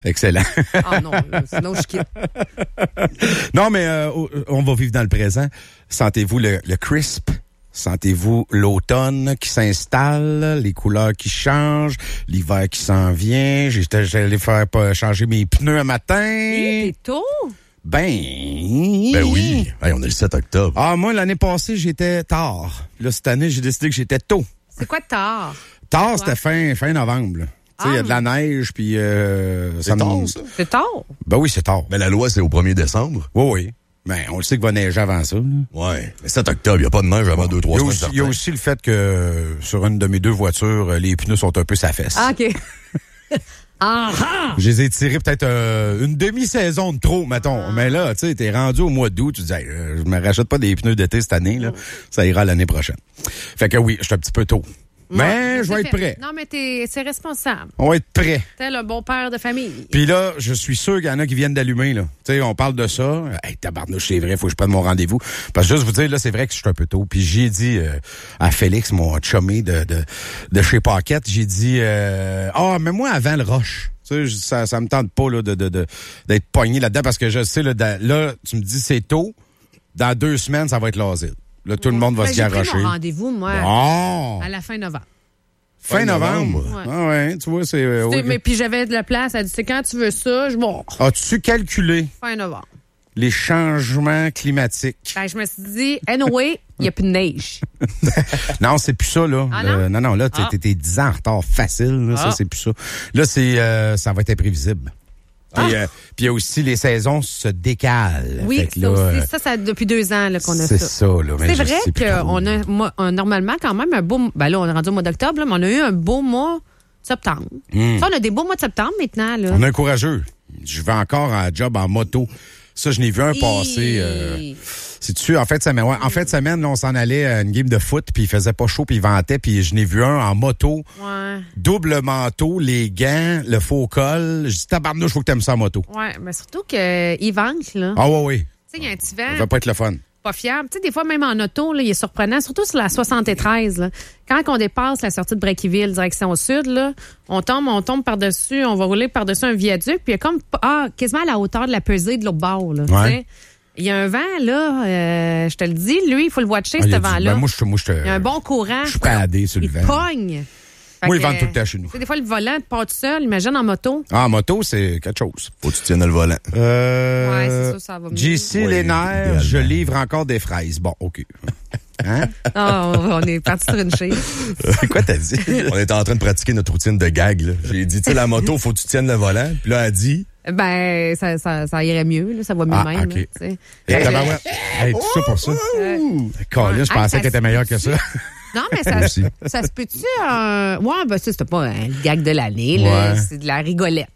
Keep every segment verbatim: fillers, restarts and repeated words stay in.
Excellent. Ah non, sinon je quitte. Non, mais euh, on va vivre dans le présent. Sentez-vous le, le crisp? Sentez-vous l'automne qui s'installe, les couleurs qui changent, l'hiver qui s'en vient? J'étais, j'allais faire pas changer mes pneus un matin. Hey, t'es tôt? Ben... Ben oui. Hey, on est le sept octobre. Ah, moi, l'année passée, j'étais tard. Là, cette année, j'ai décidé que j'étais tôt. C'est quoi tard? Tard, ouais. C'était fin, fin novembre. Tu sais, il ah. y a de la neige, puis... Euh, c'est ça tard, me... ça? C'est tard? Ben oui, c'est tard. Mais la loi, c'est au premier décembre? Oui, oui. Ben, on le sait qu'il va neiger avant ça. Là. Ouais. Mais sept octobre, il n'y a pas de neige avant deux trois semaines. Il y a aussi le fait que sur une de mes deux voitures, les pneus sont un peu sa fesse. Ah, OK. Ah ah! Je les ai tirés peut-être euh, une demi-saison de trop, mettons. Ah. Mais là, tu sais, t'es rendu au mois d'août, tu dis, hey, euh, je me rachète pas des pneus d'été cette année, là. Oh. Ça ira l'année prochaine. Fait que oui, je suis un petit peu tôt. Mais ouais, je vais être prêt. Non, mais t'es, c'est responsable. On va être prêt. T'es le bon père de famille. Puis là, je suis sûr qu'il y en a qui viennent d'allumer, là. Tu sais, on parle de ça. Hey, tabarnouche, c'est vrai, faut que je prenne mon rendez-vous. Parce que juste vous dire, là, c'est vrai que je suis un peu tôt. Puis j'ai dit euh, à Félix, mon chumé de, de, de chez Paquette, j'ai dit, ah, euh, oh, mais moi, avant le rush. Tu sais, ça, ça me tente pas, là, de, de, de, d'être pogné là-dedans parce que je sais, là, de, là, tu me dis, c'est tôt. Dans deux semaines, ça va être l'asile. Là, tout le monde va ben, se garrocher. J'ai pris mon rendez-vous, moi, bon. à la fin novembre. Fin novembre? Ouais. Ah ouais, tu vois, c'est... Euh, okay. Mais puis j'avais de la place, elle dit, c'est quand tu veux ça, je bon. As-tu calculé? Fin novembre. Les changements climatiques. Ben, je me suis dit, anyway, il n'y a plus de neige. Non, c'est plus ça, là. Ah, non? Euh, non, non, là, t'es, ah. t'es dix ans en retard facile, là, ah. ça, c'est plus ça. Là, c'est, euh, ça va être imprévisible. Puis ah. euh, il y a aussi les saisons se décalent. Oui, fait que ça là, aussi. Ça, ça depuis deux ans là, qu'on a c'est ça. C'est ça, là. Mais c'est vrai qu'on a, moi, on, normalement quand même un beau... Ben là, on est rendu au mois d'octobre, là, mais on a eu un beau mois de septembre. Mm. Ça, on a des beaux mois de septembre maintenant. Là. On a un courageux. Je vais encore à job en moto. Ça, je n'ai vu un Et... passer... Euh, c'est-tu, en fait, semaine, ouais, en fait, semaine, là, on s'en allait à une game de foot, puis il faisait pas chaud, puis il ventait, puis je n'ai vu un en moto, ouais. double manteau, les gants, le faux col. Je dis, tabarnouche, faut que t'aimes ça en moto. Ouais, mais surtout qu'il vente, là. Ah ouais, oui. Tu sais, il y a un petit vent. Ça va pas être le fun. Pas fiable. Tu sais, des fois, même en auto, là, il est surprenant, surtout sur la soixante-treize, là. Quand on dépasse la sortie de Breakville, direction au sud, là, on tombe, on tombe par-dessus, on va rouler par-dessus un viaduc, puis il y a comme, ah, quasiment à la hauteur de la pesée de l'autre bord, là. Ouais. T'sais. Il y a un vent, là, euh, je te le dis, lui, il faut le watcher, ah, ce vent-là. Ben, moi, je, moi, je te, il y a un bon courant. Je suis padé sur le vent. Il pogne. Fait moi, ils vendent tout le temps chez nous. Des fois, le volant part tout seul, imagine en moto. Ah, en moto, c'est quelque chose. Faut que tu tiennes le volant. Euh, ouais, c'est ça, ça va mieux. J C, oui, les nerfs, je livre encore des fraises. Bon, OK. Hein? Oh, on est parti sur une chaise. C'est quoi t'as dit? On était en train de pratiquer notre routine de gag, là. J'ai dit, tu sais, la moto, faut que tu tiennes le volant. Puis là, elle a dit... Ben, ça, ça, ça irait mieux, là, ça va mieux ah, même. OK. Là, hey, ben, ouais. Hey, tout ça pour ça. Euh, Colin, je pensais hey, qu'elle était meilleure que ça. Non, mais ça, ça se peut-tu... Euh... Ouais, ben ça, c'était pas un gag de l'année, là. Ouais. C'est de la rigolette.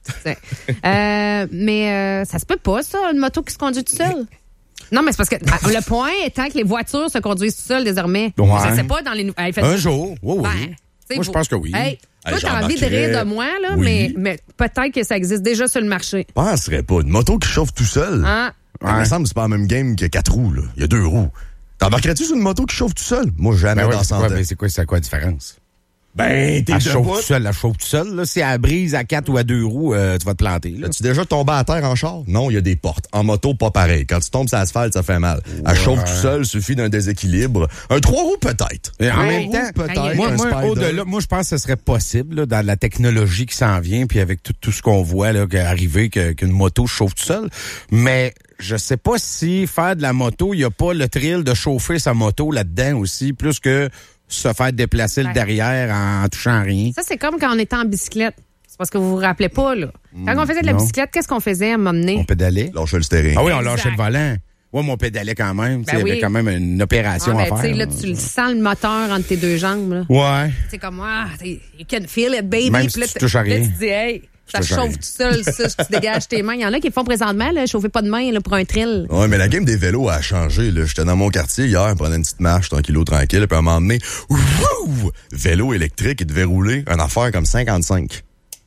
euh, mais euh, ça se peut pas, ça, une moto qui se conduit tout seul. Non, mais c'est parce que le point étant que les voitures se conduisent tout seules désormais. Ouais. Je sais pas dans les... Hey, un jour, oui, oui. Ben, moi, je pense que oui. Hey, toi, t'as envie de rire de moi, là, oui. mais, mais peut-être que ça existe déjà sur le marché. Je penserais pas. Une moto qui chauffe tout seul. Ah. Ouais. Il me semble que c'est pas la même game que quatre roues, là. Il y a deux roues. T'embarquerais-tu sur une moto qui chauffe tout seul? Moi, jamais ben ouais, dans cent ans. Mais c'est quoi, c'est quoi la différence? Ben, t'es elle de chauffe quoi? tout seul, elle chauffe tout seul. Là, si elle brise à quatre ou à deux roues, euh, tu vas te planter. Là. Tu déjà tombé à terre en char? Non, il y a des portes. En moto, pas pareil. Quand tu tombes sur l'asphalte, ça fait mal. Ouais. Elle chauffe tout seul, suffit d'un déséquilibre. Un trois roues, peut-être. Et en un même temps, peut-être. Moi, moi au-delà, moi, je pense que ce serait possible, là, dans la technologie qui s'en vient, puis avec tout, tout ce qu'on voit là, arriver, que, qu'une moto chauffe tout seul. Mais je sais pas si faire de la moto, il n'y a pas le thrill de chauffer sa moto là-dedans aussi, plus que se faire déplacer ouais. le derrière en, en touchant rien. Ça, c'est comme quand on était en bicyclette. C'est parce que vous vous rappelez pas, là. Quand mmh, on faisait de la non. bicyclette, qu'est-ce qu'on faisait à m'emmener? On pédalait. Lâchait le stéréo. Ah oui, on lâchait le volant. Oui, mais on pédalait quand même. Ben il y oui. avait quand même une opération ah, ben, à faire. Là, tu le sens le moteur entre tes deux jambes. Là. Ouais. C'est comme, ah, you can feel it, baby. Même si là, tu touches à rien. Là, tu dis, hey, ça chauffe tout seul, ça, tu dégages tes mains. Il y en a qui le font présentement, là, chauffer pas de main là, pour un thrill. Oui, mais la game des vélos a changé. Là. J'étais dans mon quartier hier, je prenais une petite marche, tranquillo, tranquille, puis à un moment donné, ouh, vélo électrique, il devait rouler une affaire comme cinquante-cinq.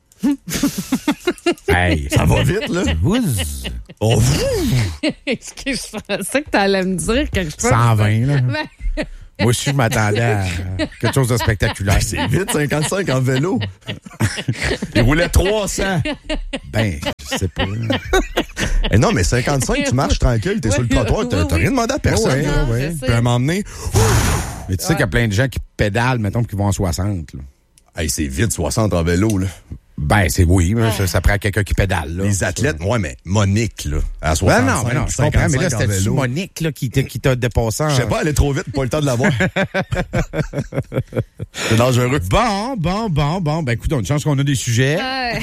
Hey, ça va vite, là. Oh, Excuse, je pensais que t'allais me dire quelque chose. cent vingt, là. Moi aussi, je m'attendais à quelque chose de spectaculaire. C'est vite, cinquante-cinq en vélo. Il roulait trois cents. Ben... Je sais pas. Eh non, mais cinquante-cinq, tu marches tranquille, t'es Oui, sur le trottoir, oui, t'as, oui. t'as rien demandé à personne. Oui, là. oui, je sais. Puis à un moment donné, Mais tu sais qu'il y a plein de gens qui pédalent, mettons, qui vont en soixante. Là. hey, c'est vite soixante en vélo, là. Ben, c'est oui, mais ça, ça prend quelqu'un qui pédale. Là. Les athlètes, ouais, mais Monique, là, à Ben soixante-cinq, non, mais non, je comprends, mais là, cinquante-cinq en c'était vélo. Monique là, qui, t'a, qui t'a dépassé. En... Je sais pas, elle est trop vite, pas le temps de la voir. C'est dangereux. Bon, bon, bon, bon. Ben écoute, on a une chance qu'on a des sujets. Ouais.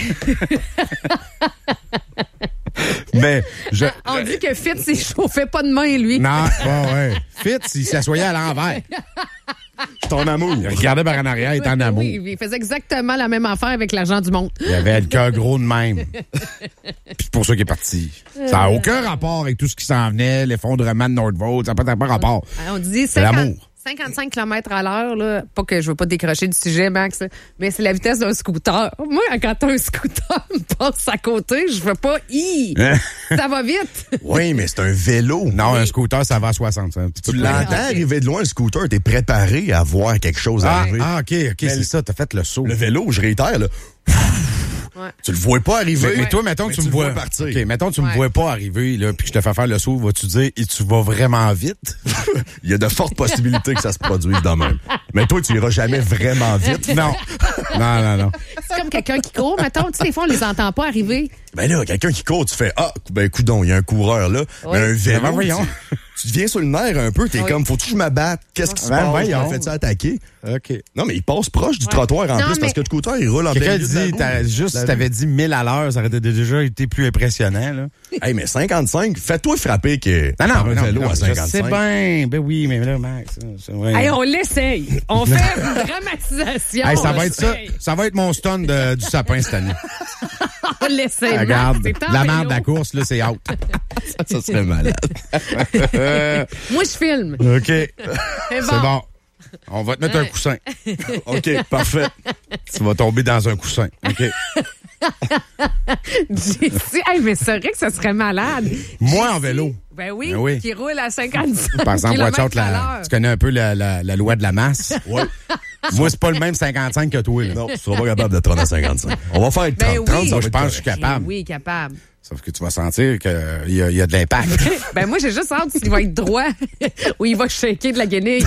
Mais je. On dit que Fit s'est chauffé pas de main, lui. Non, bon, ouais. Fitz, il s'assoyait à l'envers. Ton amour. Il regardait par en arrière, il était en amour. Oui, il faisait exactement la même affaire avec l'argent du monde. Il avait le cœur gros de même. Puis c'est pour ça qu'il est parti. Ça n'a aucun rapport avec tout ce qui s'en venait, l'effondrement de Nordvolt. Ça n'a pas, pas rapport. On dit C'est cinquante l'amour. cinquante-cinq kilomètres à l'heure, là. Pas que je veux pas décrocher du sujet, Max, là, mais c'est la vitesse d'un scooter. Moi, quand un scooter me passe à côté, je veux pas, hi, ça va vite. Oui, mais c'est un vélo. Non, un scooter, ça va à soixante. Un petit Tu peu plus. l'entends arriver de loin, le scooter, t'es préparé à voir quelque chose Ah, arriver. ah, OK, OK, c'est le- ça. T'as fait le saut. Le vélo, je réitère, là. Ouais. Tu le vois pas arriver. Mais, mais toi, mettons Mais que tu tu me le vois. vois partir. OK, mettons que tu me Ouais. vois pas arriver, là, puis que je te fais faire le saut, vas-tu dire, et tu vas vraiment vite? Il y a de fortes possibilités que ça se produise de même. Mais toi, tu iras jamais vraiment vite. Non. Non, non, non. C'est comme quelqu'un qui court, mettons. Tu sais, des fois, on les entend pas arriver. Ben là, quelqu'un qui court, tu fais, ah, ben, coudon, il y a un coureur là. Oui. Mais un vélo, Ben, voyons. tu, tu deviens sur le nerf un peu, t'es Oui. comme, faut-tu que je me batte? Qu'est-ce qui se Ben, passe? voyons. On fait ça attaquer? OK. Non, mais il passe proche du trottoir en Non, plus mais- parce que le scooter, il roule en plein Quelqu'un milieu de la dit, roue. t'as, juste La si t'avais dit mille à l'heure, ça aurait déjà été plus impressionnant, là. Hey, mais cinquante-cinq, fais-toi frapper que Non, non, par un non, vélo non, à je sais cinquante-cinq. bien. Ben oui, mais là, Max, ça, c'est vrai. Hey, on l'essaye. On fait une dramatisation. Hey, ça on va être ça. l'essaye. Ça va être mon stun de- du sapin cette année. On l'essaye. Regarde, Max, c'est en la vélo. merde de la course, là, c'est out. Ça serait malade. Moi, je filme. OK. C'est C'est bon. On va te mettre un coussin. OK, parfait. Tu vas tomber dans un coussin. OK. J'ai dit, hey, mais c'est vrai que ça serait malade. Moi, en vélo. Ben oui, Ben oui. qui roule à cinquante-cinq Par exemple, watch out, kilomètres à la, l'heure. tu connais un peu la, la, la loi de la masse. Ouais. Moi, c'est pas le même cinquantacinq que toi. Là. Non, tu seras pas capable de te rendre à cinquante-cinq. On va faire Ben trente. trente, oui. ça Moi, va je être pense que je suis correct. capable. Oui, capable. Sauf que tu vas sentir qu'il y a, il y a de l'impact. Ben moi, j'ai juste hâte s'il va être droit ou il va shaker de la guenille.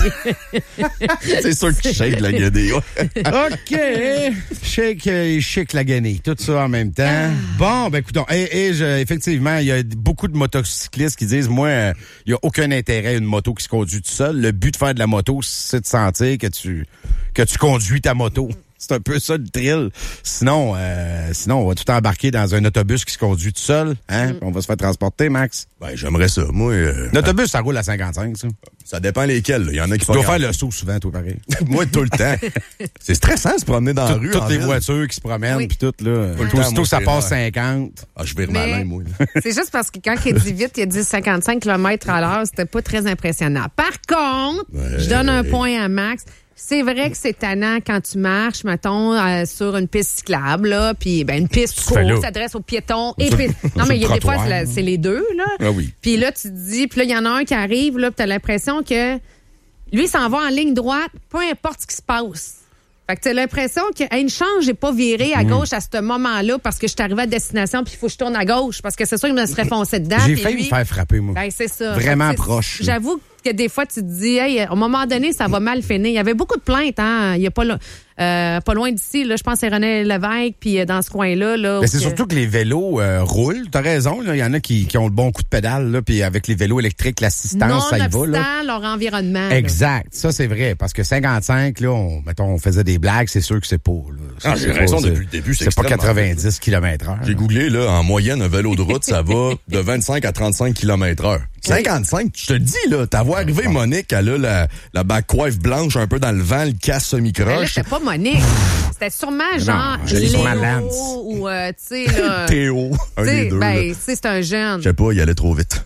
C'est sûr que tu shakes la guenille. ouais. OK. Shake, euh, shake la guenille. Tout ça en même temps. Bon, ben écoutons. Et, et je, effectivement, il y a beaucoup de motocyclistes qui disent, moi, euh, il n'y a aucun intérêt à une moto qui se conduit tout seul. Le but de faire de la moto, c'est de sentir que tu, que tu conduis ta moto. C'est un peu ça le thrill. Sinon, euh, sinon, on va tout embarquer dans un autobus qui se conduit tout seul. Hein? On va se faire transporter, Max. Ben, j'aimerais ça. Moi, euh, L'autobus, ça roule à cinquante-cinq, ça. ça dépend lesquels. là. Il y en a qui Tu font dois faire le saut souvent, toi, pareil. Moi, tout le temps. C'est stressant de se promener dans la Tout- rue. toutes en les ville. voitures qui se promènent, Oui. puis tout, là. Tout le Aussitôt temps, que ça moi, passe c'est cinquante. Ah, je vais Mais- malin, moi. C'est juste parce que quand il dit vite, il a dit cinquante-cinq kilomètres à l'heure, c'était pas très impressionnant. Par contre, Ouais. je donne un point à Max. C'est vrai que c'est tannant quand tu marches, mettons, euh, sur une piste cyclable, là, puis ben, une piste Tu fais là. courte s'adresse aux piétons et Sur- puis- Non, sur mais il y a le des fois, trottoir. c'est, la- c'est les deux, là. Ah oui. Puis là, tu te dis, puis là, il y en a un qui arrive, là, puis t'as l'impression que lui s'en va en ligne droite, peu importe ce qui se passe. Fait que t'as l'impression que, hey, une chance, j'ai pas viré Mm. à gauche à ce moment-là parce que je suis arrivé à destination puis il faut que je tourne à gauche parce que c'est sûr qu'il me serait foncé dedans. J'ai puis failli lui- me faire frapper, moi. Ben, c'est ça. Vraiment Fait que, tu sais, proche, là. J'avoue que des fois, tu te dis, hey, à un moment donné, ça va mal finir. Il y avait beaucoup de plaintes, hein. Il y a pas, là, euh, pas loin d'ici, là. Je pense que c'est René Lévesque, puis euh, dans ce coin-là, là. Mais où c'est que- surtout que les vélos euh, roulent. T'as raison, là. Il y en a qui, qui ont le bon coup de pédale, là. Puis avec les vélos électriques, l'assistance, ça y va, là. Nonobstant leur environnement. là. Exact. Ça, c'est vrai. Parce que cinquante-cinq, là, on, mettons, on faisait des blagues, c'est sûr que c'est pas, là. Ah, C'est j'ai pas- raison c'est- depuis le début, c'est C'est pas extrêmement quatre-vingt-dix kilomètres heure. J'ai googlé, là, en moyenne, un vélo de route, ça va de vingt-cinq à trente-cinq kilomètres heure. cinquante-cinq, je te le dis, là, t'as vu arriver Monique, elle a la, la back coiffe blanche un peu dans le vent, le casse Mais là, semi-croche. c'était pas Monique. C'était sûrement genre je l'ai sur ma Léo lance. ou, euh, tu sais, là. Théo, un tu sais, des deux. ben, là. tu sais, c'est un jeune. Je sais pas, il allait trop vite.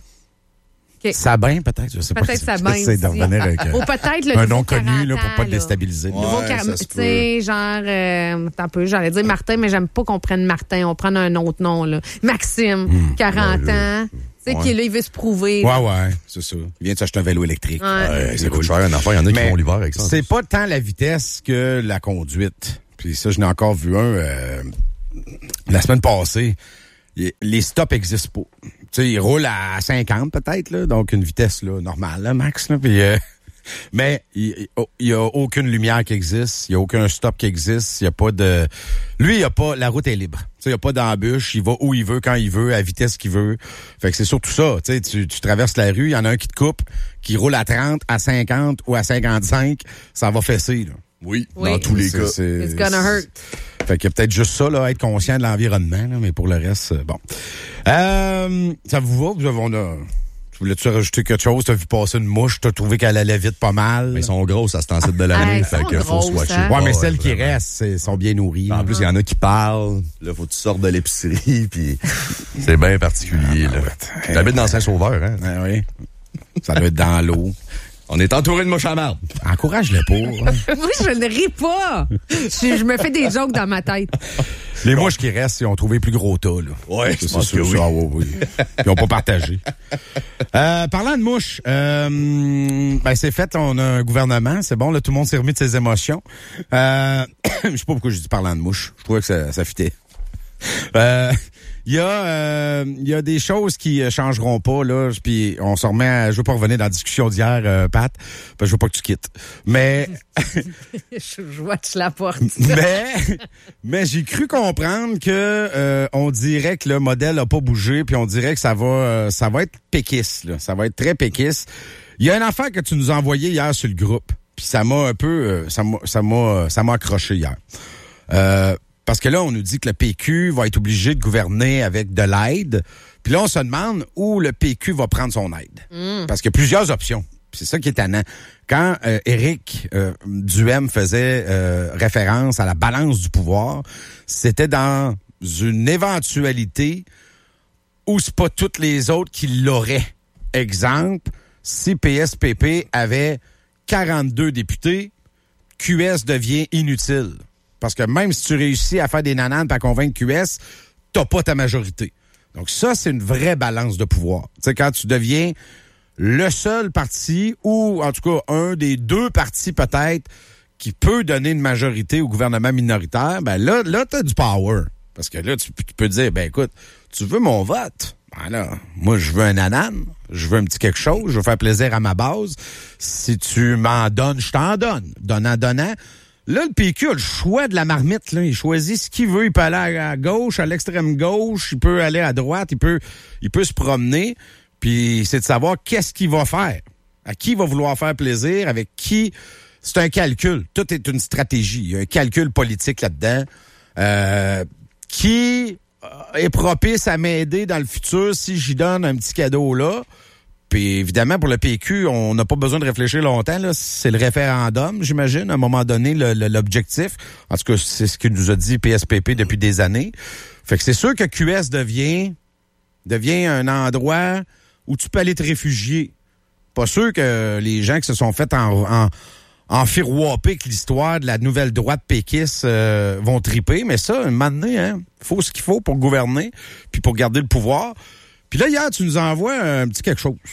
OK. Sabin, peut-être, je sais pas. Peut-être Sabin J'essaie de aussi. revenir avec euh, Ou peut-être le un nouveau nom connu, là, pour quarante pas ans, te là. déstabiliser. Ouais. Nouveau quar- ça se tu sais, genre, euh, attends un peu, j'allais dire Martin, mais j'aime pas qu'on prenne Martin, on prenne un autre nom, là. Maxime, quarante ouais, ans, tu sais, ouais. qui là, il veut se prouver. Ouais, ouais, c'est ça. Il vient de s'acheter un vélo électrique. Ouais. Ouais, ça coûte cher, un enfant. Il y en a qui Mais font l'hiver avec ça. c'est pas tant la vitesse que la conduite. Puis ça, je n'ai encore vu un euh, la semaine passée. les stops existent pas. Tu sais, ils roulent à cinquante peut-être, là, donc une vitesse là, normale, là, max. Là, puis, euh, mais il y a aucune lumière qui existe, il y a aucun stop qui existe, il y a pas de... Lui, il y a pas... La route est libre. Tu sais, il y a pas d'embûche, il va où il veut, quand il veut, à la vitesse qu'il veut. Fait que c'est surtout ça. Tu sais, tu, tu traverses la rue, il y en a un qui te coupe, qui roule à trente, à cinquante ou à cinquante-cinq, ça va fesser, là. Oui, oui, dans tous les c'est, cas. C'est, It's gonna hurt. Fait qu'il y a peut-être juste ça, là, être conscient de l'environnement, là, mais pour le reste, bon. Euh, ça vous va? Vous avez, on a... Voulais-tu rajouter quelque chose? T'as vu passer une mouche, t'as trouvé qu'elle allait vite pas mal. Mais ils sont grosses à ce temps-ci de l'année, ah, fait qu'il faut se watcher. Hein? Ouais, mais ouais, celles qui vraiment. restent, ils sont bien nourries. En là. plus, il y en a qui parlent. Là, faut que tu sortes de l'épicerie, puis c'est bien particulier, là. ouais. J'habite dans Saint-Sauveur, hein. Ah oui. Ça doit être dans l'eau. On est entouré de mouches à marde. Encourage-le pas. hein. Moi, je ne ris pas. Je, je me fais des jokes dans ma tête. Les mouches qui restent, ils ont trouvé plus gros tas, là. Ouais, je pense que sûr, oui. ça, oui, oui. Ils n'ont pas partagé. Euh, parlant de mouches, euh, ben c'est fait, on a un gouvernement, c'est bon, là, tout le monde s'est remis de ses émotions. Euh, je sais pas pourquoi j'ai dit parlant de mouches. Je trouvais que ça, ça fitait. Euh, il y a euh, il y a des choses qui euh, changeront pas là, puis on se remet à, je veux pas revenir dans la discussion d'hier, euh, Pat, parce que je veux pas que tu quittes. Mais je, je watch la porte. mais mais j'ai cru comprendre que euh, on dirait que le modèle a pas bougé, puis on dirait que ça va euh, ça va être péquiste là, ça va être très péquiste. Il y a une affaire que tu nous as envoyée hier sur le groupe, puis ça m'a un peu euh, ça m'a ça m'a ça m'a accroché hier. Euh Parce que là, on nous dit que le P Q va être obligé de gouverner avec de l'aide. Puis là, on se demande où le P Q va prendre son aide. Mm. Parce qu'il y a plusieurs options. Puis c'est ça qui est tannant. Quand euh, Éric euh, Duhem faisait euh, référence à la balance du pouvoir, c'était dans une éventualité où c'est pas toutes les autres qui l'auraient. Exemple, si P S P P avait quarante-deux députés, Q S devient inutile. Parce que même si tu réussis à faire des nananes et à convaincre Q S, t'as pas ta majorité. Donc ça, c'est une vraie balance de pouvoir. Tu sais, quand tu deviens le seul parti, ou en tout cas un des deux partis peut-être, qui peut donner une majorité au gouvernement minoritaire, ben là, là t'as du power. Parce que là, tu, tu peux dire, ben écoute, tu veux mon vote? Ben là, moi, je veux un nanane, je veux un petit quelque chose, je veux faire plaisir à ma base. Si tu m'en donnes, je t'en donne. Donnant, donnant. Là, le P Q a le choix de la marmite. Là. Il choisit ce qu'il veut. Il peut aller à gauche, à l'extrême gauche. Il peut aller à droite. Il peut, il peut se promener. Puis c'est de savoir qu'est-ce qu'il va faire. À qui il va vouloir faire plaisir. Avec qui. C'est un calcul. Tout est une stratégie. Il y a un calcul politique là-dedans. Euh, qui est propice à m'aider dans le futur si j'y donne un petit cadeau là. Puis évidemment, pour le P Q, on n'a pas besoin de réfléchir longtemps. Là. C'est le référendum, j'imagine, à un moment donné, le, le, l'objectif. En tout cas, c'est ce que nous a dit P S P P depuis des années. Fait que c'est sûr que Q S devient, devient un endroit où tu peux aller te réfugier. Pas sûr que les gens qui se sont fait en, en, en firouaper que l'histoire de la nouvelle droite péquiste euh, vont triper. Mais ça, un moment donné, hein, faut ce qu'il faut pour gouverner puis pour garder le pouvoir. Puis là, hier, tu nous envoies un petit quelque chose.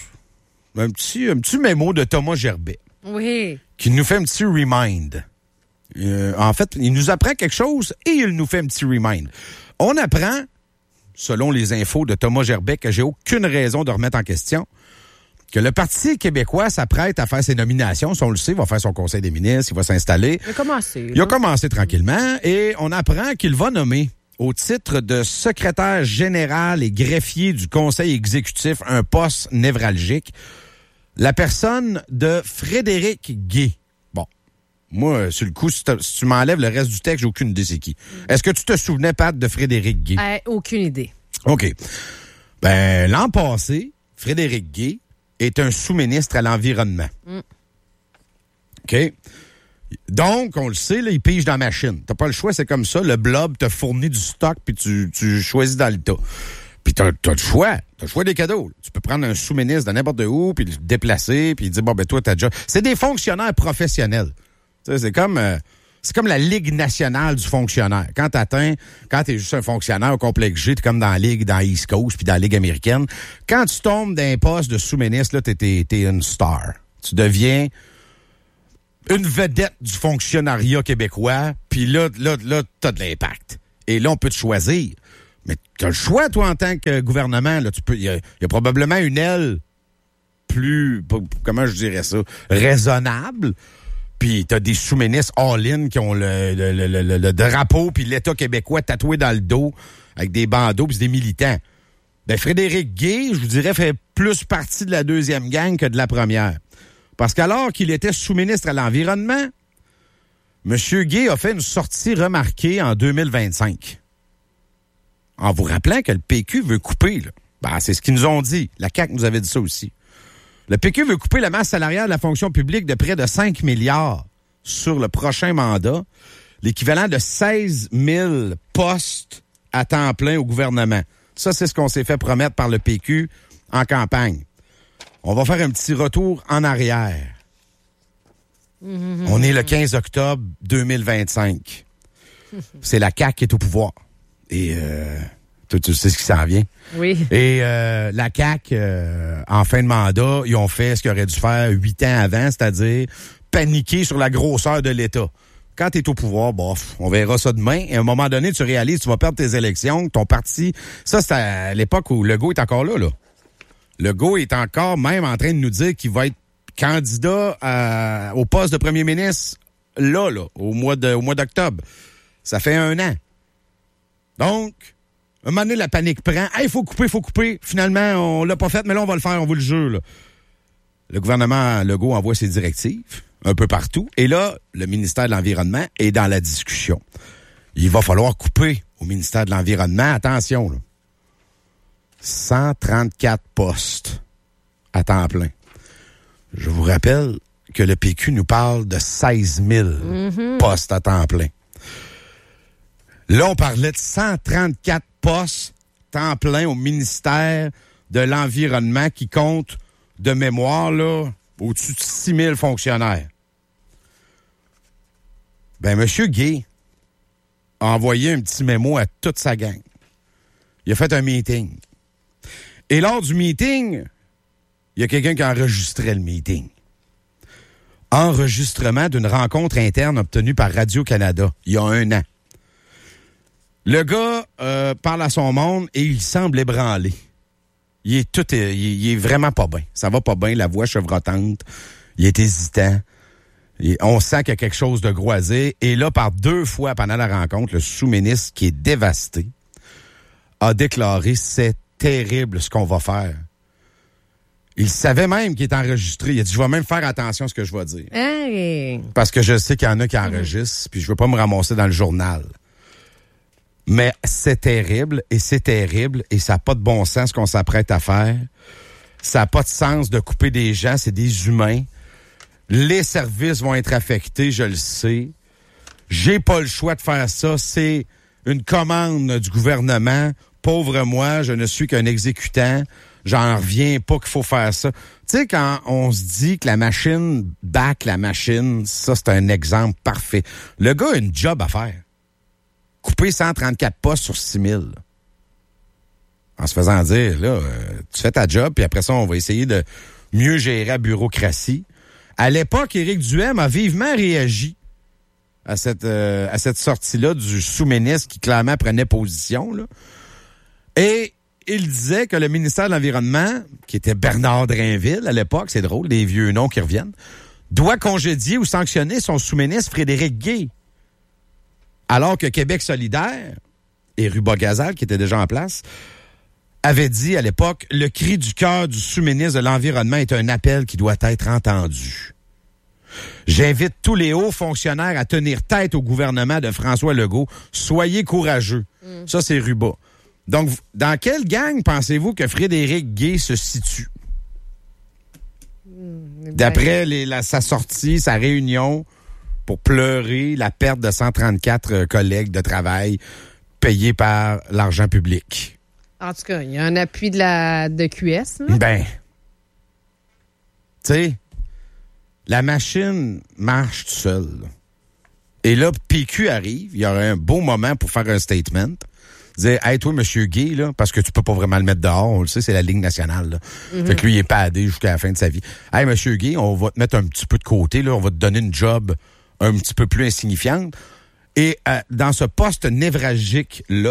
Un petit, un petit mémo de Thomas Gerbet. Oui. Qui nous fait un petit remind. Euh, en fait, il nous apprend quelque chose et il nous fait un petit remind. On apprend, selon les infos de Thomas Gerbet, que j'ai aucune raison de remettre en question, que le Parti québécois s'apprête à faire ses nominations. Si on le sait, il va faire son conseil des ministres, il va s'installer. Il a commencé. Il a commencé tranquillement et on apprend qu'il va nommer au titre de secrétaire général et greffier du conseil exécutif, un poste névralgique, la personne de Frédéric Gay. Bon, moi, sur le coup, si, si tu m'enlèves le reste du texte, j'ai aucune idée c'est qui. Est-ce que tu te souvenais, Pat, de Frédéric Gay? Euh, aucune idée. OK. Ben, l'an passé, Frédéric Gay est un sous-ministre à l'environnement. Mm. OK? Donc, on le sait, là, il pige dans la machine. T'as pas le choix, c'est comme ça. Le blob te fournit du stock, puis tu, tu choisis dans le tas. Puis t'as, t'as le choix. T'as le choix des cadeaux. Tu peux prendre un sous-ministre de n'importe où, puis le déplacer, puis dire, bon, ben toi, t'as déjà... C'est des fonctionnaires professionnels. Tu sais, c'est comme... Euh, c'est comme la Ligue nationale du fonctionnaire. Quand t'atteins, quand t'es juste un fonctionnaire au complexe G, t'es comme dans la Ligue, dans East Coast, puis dans la Ligue américaine. Quand tu tombes d'un poste de sous-ministre, là, t'es, t'es, t'es une star. Tu deviens... une vedette du fonctionnariat québécois, puis là, là, là, t'as de l'impact. Et là, on peut te choisir. Mais tu as le choix, toi, en tant que gouvernement. Là, tu peux. Il y, y a probablement une aile plus, comment je dirais ça, raisonnable. Puis t'as des sous-ministres all-in qui ont le, le, le, le, le drapeau puis l'État québécois tatoué dans le dos avec des bandeaux puis des militants. Ben Frédéric Guay, je vous dirais, fait plus partie de la deuxième gang que de la première. Parce qu'alors qu'il était sous-ministre à l'Environnement, M. Guay a fait une sortie remarquée en deux mille vingt-cinq. En vous rappelant que le P Q veut couper, là. Ben, c'est ce qu'ils nous ont dit. La C A Q nous avait dit ça aussi. Le P Q veut couper la masse salariale de la fonction publique de près de cinq milliards sur le prochain mandat, l'équivalent de seize mille postes à temps plein au gouvernement. Ça, c'est ce qu'on s'est fait promettre par le P Q en campagne. On va faire un petit retour en arrière. Mmh. On est le quinze octobre deux mille vingt-cinq. C'est la C A Q qui est au pouvoir. Et euh, tu, tu sais ce qui s'en vient. Oui. Et euh, la C A Q, euh, en fin de mandat, ils ont fait ce qu'ils auraient dû faire huit ans avant, c'est-à-dire paniquer sur la grosseur de l'État. Quand tu es au pouvoir, bof, on verra ça demain. Et à un moment donné, tu réalises, tu vas perdre tes élections, ton parti. Ça, c'est à l'époque où Legault est encore là, là. Legault est encore même en train de nous dire qu'il va être candidat à, au poste de premier ministre là, là, au mois de, au mois d'octobre. Ça fait un an. Donc, un moment donné, la panique prend. Hey, il faut couper, il faut couper. Finalement, on l'a pas fait, mais là, on va le faire, on vous le jure, là. Le gouvernement Legault envoie ses directives un peu partout. Et là, le ministère de l'Environnement est dans la discussion. Il va falloir couper au ministère de l'Environnement. Attention, là. cent trente-quatre postes à temps plein. Je vous rappelle que le P Q nous parle de seize mille mm-hmm. postes à temps plein. Là, on parlait de cent trente-quatre postes temps plein au ministère de l'Environnement qui compte de mémoire là au-dessus de six mille fonctionnaires. Ben, M. Guay a envoyé un petit mémo à toute sa gang. Il a fait un meeting. Et lors du meeting, il y a quelqu'un qui a enregistré le meeting. Enregistrement d'une rencontre interne obtenue par Radio-Canada il y a un an. Le gars euh, parle à son monde et il semble ébranlé. Il est tout, il, il est vraiment pas bien. Ça va pas bien, la voix chevrotante. Il est hésitant. Il, on sent qu'il y a quelque chose de gros à dire. Et là, par deux fois pendant la rencontre, le sous-ministre, qui est dévasté, a déclaré « C'est terrible ce qu'on va faire ». Il savait même qu'il est enregistré. Il a dit « Je vais même faire attention à ce que je vais dire. Hey. » Parce que je sais qu'il y en a qui enregistrent, mmh. puis je veux pas me ramasser dans le journal. Mais c'est terrible, et c'est terrible, et ça n'a pas de bon sens ce qu'on s'apprête à faire. Ça n'a pas de sens de couper des gens, c'est des humains. Les services vont être affectés, je le sais. J'ai pas le choix de faire ça. C'est une commande du gouvernement. Pauvre moi, je ne suis qu'un exécutant. J'en reviens pas qu'il faut faire ça. Tu sais, quand on se dit que la machine back la machine, ça, c'est un exemple parfait. Le gars a une job à faire. Couper cent trente-quatre postes sur six mille. En se faisant dire, là, euh, tu fais ta job, puis après ça, on va essayer de mieux gérer la bureaucratie. À l'époque, Éric Duhaime a vivement réagi à cette, euh, à cette sortie-là du sous-ministre qui clairement prenait position, là. Et il disait que le ministère de l'Environnement, qui était Bernard Drainville à l'époque, c'est drôle, des vieux noms qui reviennent, doit congédier ou sanctionner son sous-ministre Frédéric Guay. Alors que Québec solidaire et Ruba Gazal, qui était déjà en place, avait dit à l'époque « Le cri du cœur du sous-ministre de l'Environnement est un appel qui doit être entendu. J'invite tous les hauts fonctionnaires à tenir tête au gouvernement de François Legault. Soyez courageux. Mm. » Ça, c'est Ruba. Donc, dans quelle gang pensez-vous que Frédéric Guay se situe? Mm, D'après les, la, sa sortie, sa réunion... pour pleurer la perte de cent trente-quatre collègues de travail payés par l'argent public. En tout cas, il y a un appui de la de Q S. Là. Ben, tu sais, la machine marche tout seul. Et là, P Q arrive, il y aurait un beau moment pour faire un statement. Dire, hey, toi, monsieur Guay, là, parce que tu peux pas vraiment le mettre dehors, on le sait, c'est la Ligue nationale, là. Mm-hmm. Fait que lui, il est padé jusqu'à la fin de sa vie. Hey, monsieur Guay, on va te mettre un petit peu de côté, là, on va te donner une job un petit peu plus insignifiante. Et euh, dans ce poste névralgique-là,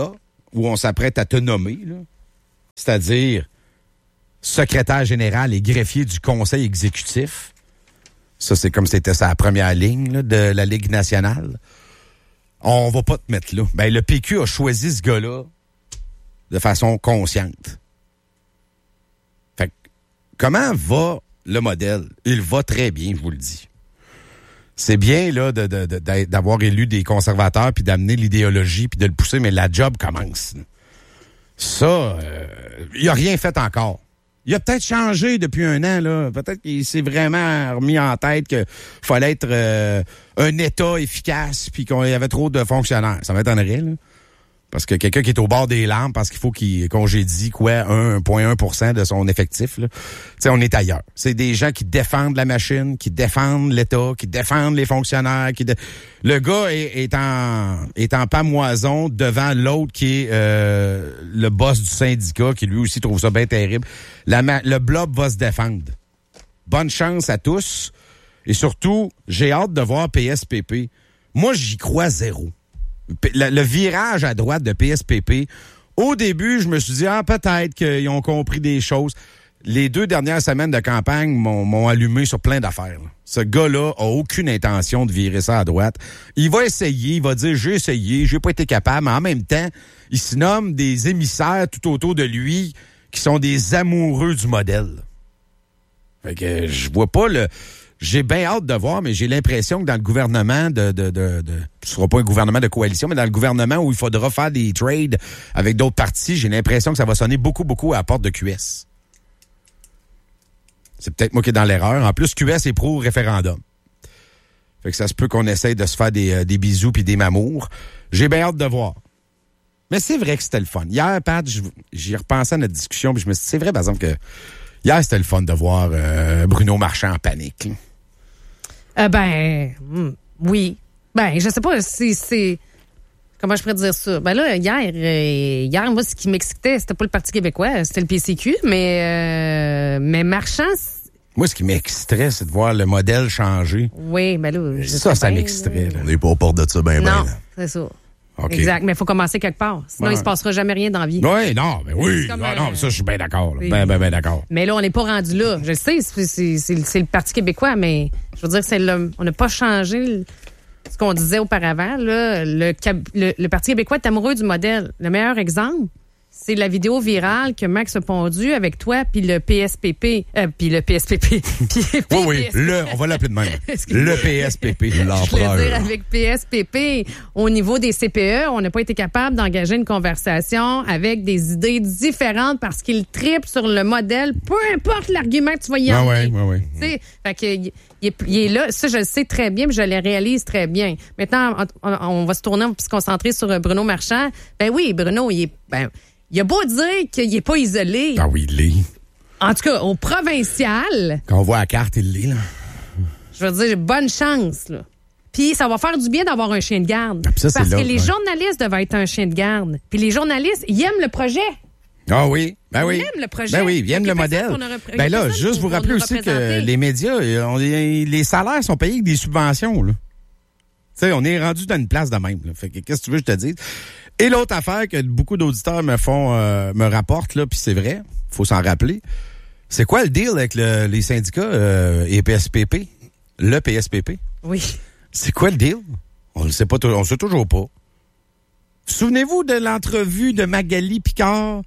où on s'apprête à te nommer, là, c'est-à-dire secrétaire général et greffier du conseil exécutif, ça, c'est comme c'était sa première ligne là, de la Ligue nationale, on va pas te mettre là. Ben, le P Q a choisi ce gars-là de façon consciente. Fait que, comment va le modèle? Il va très bien, je vous le dis. C'est bien là de, de, de, d'avoir élu des conservateurs puis d'amener l'idéologie puis de le pousser, mais la job commence. Ça, euh, il a rien fait encore. Il a peut-être changé depuis un an, là. Peut-être qu'il s'est vraiment remis en tête qu'il fallait être euh, un État efficace puis qu'il y avait trop de fonctionnaires. Ça m'étonnerait, là. Parce que quelqu'un qui est au bord des lampes parce qu'il faut qu'il congédie quoi, un virgule un pour cent de son effectif, là. Tu sais, on est ailleurs. C'est des gens qui défendent la machine, qui défendent l'État, qui défendent les fonctionnaires. Qui dé... Le gars est, est en est en pamoison devant l'autre qui est euh, le boss du syndicat, qui lui aussi trouve ça bien terrible. La ma... Le blob va se défendre. Bonne chance à tous. Et surtout, j'ai hâte de voir P S P P. Moi, j'y crois zéro. Le, le virage à droite de P S P P, au début, je me suis dit, ah, peut-être qu'ils ont compris des choses. Les deux dernières semaines de campagne m'ont, m'ont allumé sur plein d'affaires. Là. Ce gars-là a aucune intention de virer ça à droite. Il va essayer, il va dire, j'ai essayé, j'ai pas été capable, mais en même temps, il se nomme des émissaires tout autour de lui qui sont des amoureux du modèle. Fait que je vois pas le... J'ai bien hâte de voir, mais j'ai l'impression que dans le gouvernement de, de, de, de, ce sera pas un gouvernement de coalition, mais dans le gouvernement où il faudra faire des trades avec d'autres partis, j'ai l'impression que ça va sonner beaucoup, beaucoup à la porte de Q S. C'est peut-être moi qui est dans l'erreur. En plus, Q S est pro-référendum. Fait que ça se peut qu'on essaye de se faire des, euh, des bisous puis des mamours. J'ai bien hâte de voir. Mais c'est vrai que c'était le fun. Hier, Pat, j'y repensais à notre discussion, puis je me suis dit, c'est vrai, par exemple, que hier, c'était le fun de voir euh, Bruno Marchand en panique. Là. Euh, ben, hmm, oui. Ben, je sais pas si c'est... Comment je pourrais dire ça? Ben là, hier, euh, hier moi, ce qui m'excitait, c'était pas le Parti québécois, c'était le P C Q, mais, euh, mais Marchand... Moi, ce qui m'exciterait, c'est de voir le modèle changer. Oui, ben là... Ça, ça m'exciterait. On n'est pas aux portes de ça, ben, ben. Non, c'est ça. Okay. Exact, mais il faut commencer quelque part. Sinon, ouais. Il se passera jamais rien dans la vie. Oui, non, mais oui. Non, un... non, ça, je suis bien d'accord. Bien, bien, bien d'accord. Mais là, on n'est pas rendu là. Je sais, c'est, c'est, c'est, c'est le Parti québécois, mais je veux dire, c'est le, on n'a pas changé le, ce qu'on disait auparavant. Là, le, le, le Parti québécois est amoureux du modèle. Le meilleur exemple, c'est la vidéo virale que Max a pondue avec toi puis le P S P P. Euh, puis le P S P P. Puis, oui, oui, le, on va l'appeler de même. Le P S P P, l'empereur. Je veux dire, avec P S P P, au niveau des C P E, on n'a pas été capable d'engager une conversation avec des idées différentes parce qu'il tripe sur le modèle, peu importe l'argument que tu vas y amener. Ah oui, oui, oui. Tu sais, fait que, il, il, est, il est là, ça, je le sais très bien, mais je le réalise très bien. Maintenant, on, on va se tourner et se concentrer sur Bruno Marchand. Ben oui, Bruno, il est... Ben, il a beau dire qu'il n'est pas isolé. Ah oui, il l'est. En tout cas, au provincial. Quand on voit la carte, il l'est, là. Je veux dire, bonne chance, là. Puis ça va faire du bien d'avoir un chien de garde. Ah, ça, parce que les ouais. journalistes devaient être un chien de garde. Puis les journalistes, ils aiment le projet. Ah oui, ben oui. Ils aiment le projet. Ben oui, ils aiment le modèle. Repr- ben là, juste vous rappeler aussi que les médias, on, les salaires sont payés avec des subventions, là. Tu sais, on est rendu dans une place de même, là. Fait que qu'est-ce que tu veux que je te dise? Et l'autre affaire que beaucoup d'auditeurs me font, euh, me rapportent, là, puis c'est vrai, faut s'en rappeler, c'est quoi le deal avec le, les syndicats euh, et P S P P? Le P S P P? Oui. C'est quoi le deal? On le sait pas, on le sait toujours pas. Souvenez-vous de l'entrevue de Magali Picard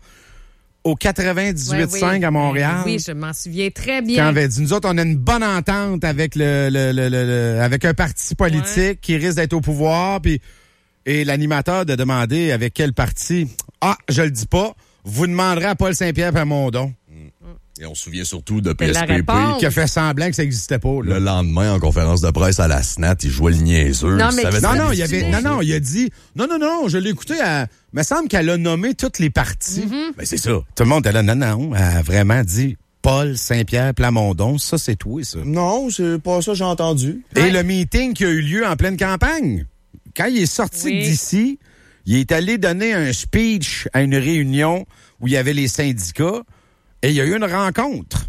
au quatre-vingt-dix-huit cinq ouais, oui. à Montréal? Oui, je m'en souviens très bien. Quand on avait dit, nous autres, on a une bonne entente avec le, le, le, le, le avec un parti politique ouais. qui risque d'être au pouvoir, puis et l'animateur de demander avec quel parti. Ah, je le dis pas. Vous demanderez à Paul Saint-Pierre Plamondon. Et on se souvient surtout de P S P P. Qui a fait semblant que ça n'existait pas. Là. Le lendemain, en conférence de presse à la S N A T, il jouait le niaiseux. Non, mais non, non, il avait, non, non, il a dit, non, non, non, je l'ai écouté, il me semble qu'elle a nommé toutes les parties. Mm-hmm. Ben, c'est ça. Tout le monde était là, non, non, elle a vraiment dit Paul Saint-Pierre Plamondon, ça, c'est toi, ça. Non, c'est pas ça que j'ai entendu. Et ouais. le meeting qui a eu lieu en pleine campagne. Quand il est sorti oui. d'ici, il est allé donner un speech à une réunion où il y avait les syndicats et il y a eu une rencontre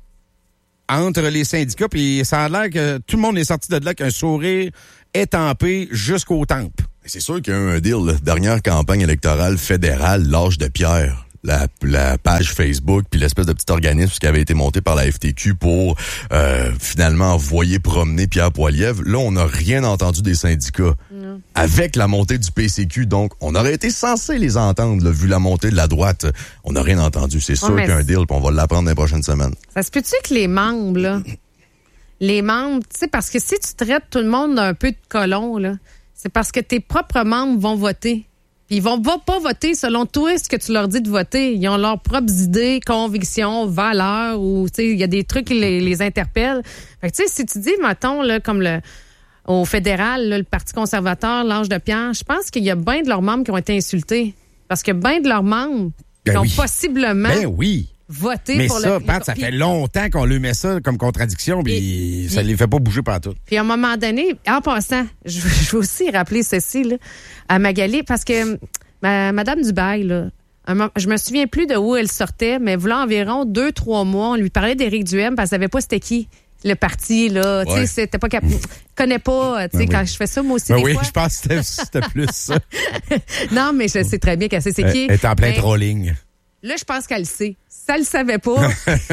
entre les syndicats, puis ça a l'air que tout le monde est sorti de là avec un sourire étampé jusqu'aux tempes. C'est sûr qu'il y a eu un deal. Là. Dernière campagne électorale fédérale, l'âge de pierre. La, la page Facebook puis l'espèce de petit organisme qui avait été monté par la F T Q pour euh, finalement envoyer promener Pierre Poilievre. Là, on n'a rien entendu des syndicats. Non. Avec la montée du P C Q, donc, on aurait été censé les entendre, là, vu la montée de la droite. On n'a rien entendu. C'est sûr oh, qu'il y a un deal, puis on va l'apprendre dans les prochaines semaines. Ça se peut-tu que les membres, là, les membres, tu sais, parce que si tu traites tout le monde d'un peu de colon, là, c'est parce que tes propres membres vont voter. Puis ils vont pas, pas voter selon toi ce que tu leur dis de voter. Ils ont leurs propres idées, convictions, valeurs, ou tu sais, il y a des trucs qui les, les interpellent. Fait que tu sais, si tu dis, mettons, là, comme le au fédéral, là, le Parti conservateur, l'âge de pierre, je pense qu'il y a bien de leurs membres qui ont été insultés. Parce que bien de leurs membres ben qui oui. ont possiblement ben oui. voté mais pour ça, le... Pat, ça fait longtemps qu'on lui met ça comme contradiction, puis ça ne les fait pas bouger partout. Puis à un moment donné, en passant, je, je veux aussi rappeler ceci là, à Magali, parce que ma, Madame Dubail, là, un, je me souviens plus de où elle sortait, mais voilà environ deux, trois mois, on lui parlait d'Éric Duhem, parce qu'elle savait pas c'était qui. Le parti, là, ouais. tu sais, c'était pas capable. Je connais pas, tu sais, ben quand oui. je fais ça, moi aussi. Ben des oui, fois. je pense que c'était, c'était plus ça. Non, mais je sais très bien qu'elle sait c'est qui. Elle est en plein mais, trolling. Là, je pense qu'elle le sait. Si elle le savait pas,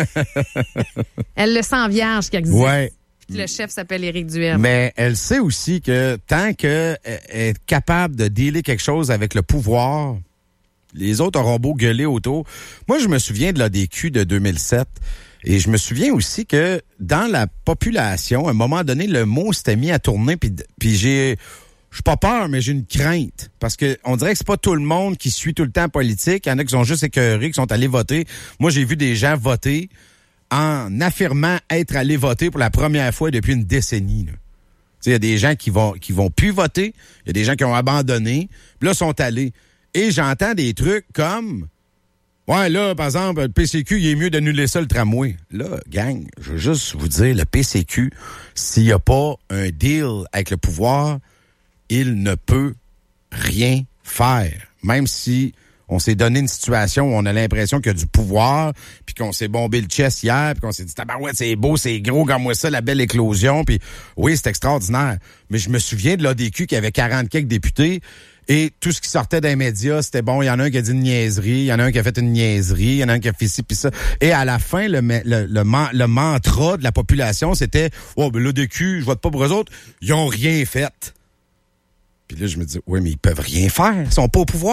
elle le sent vierge qu'elle existe. Ouais. Le chef s'appelle Éric Duhem. Mais elle sait aussi que tant qu'elle est capable de dealer quelque chose avec le pouvoir, les autres auront beau gueuler autour. Moi, je me souviens de l'A D Q de deux mille sept. Et je me souviens aussi que dans la population, à un moment donné, le mot s'était mis à tourner, puis, puis j'ai, je suis pas peur, mais j'ai une crainte. Parce que on dirait que c'est pas tout le monde qui suit tout le temps politique. Il y en a qui sont juste écœurés, qui sont allés voter. Moi, j'ai vu des gens voter en affirmant être allés voter pour la première fois depuis une décennie. Il y a des gens qui vont qui vont plus voter, il y a des gens qui ont abandonné, puis là, sont allés. Et j'entends des trucs comme... Ouais, là, par exemple, le P C Q, il est mieux d'annuler ça, le tramway. Là, gang, je veux juste vous dire, le P C Q, s'il n'y a pas un deal avec le pouvoir, il ne peut rien faire. Même si on s'est donné une situation où on a l'impression qu'il y a du pouvoir, puis qu'on s'est bombé le chest hier, puis qu'on s'est dit, tabarouette, c'est beau, c'est gros, comme moi ça, la belle éclosion, puis oui, c'est extraordinaire. Mais je me souviens de l'A D Q qui avait quarante quelques députés, et tout ce qui sortait des médias, c'était bon. Il y en a un qui a dit une niaiserie, il y en a un qui a fait une niaiserie, il y en a un qui a fait ci pis ça. Et à la fin, le, le, le, le mantra de la population, c'était « Oh, ben l'A D Q, je vote pas pour eux autres, ils ont rien fait. » Puis là, je me dis « Oui, mais ils peuvent rien faire, ils sont pas au pouvoir. »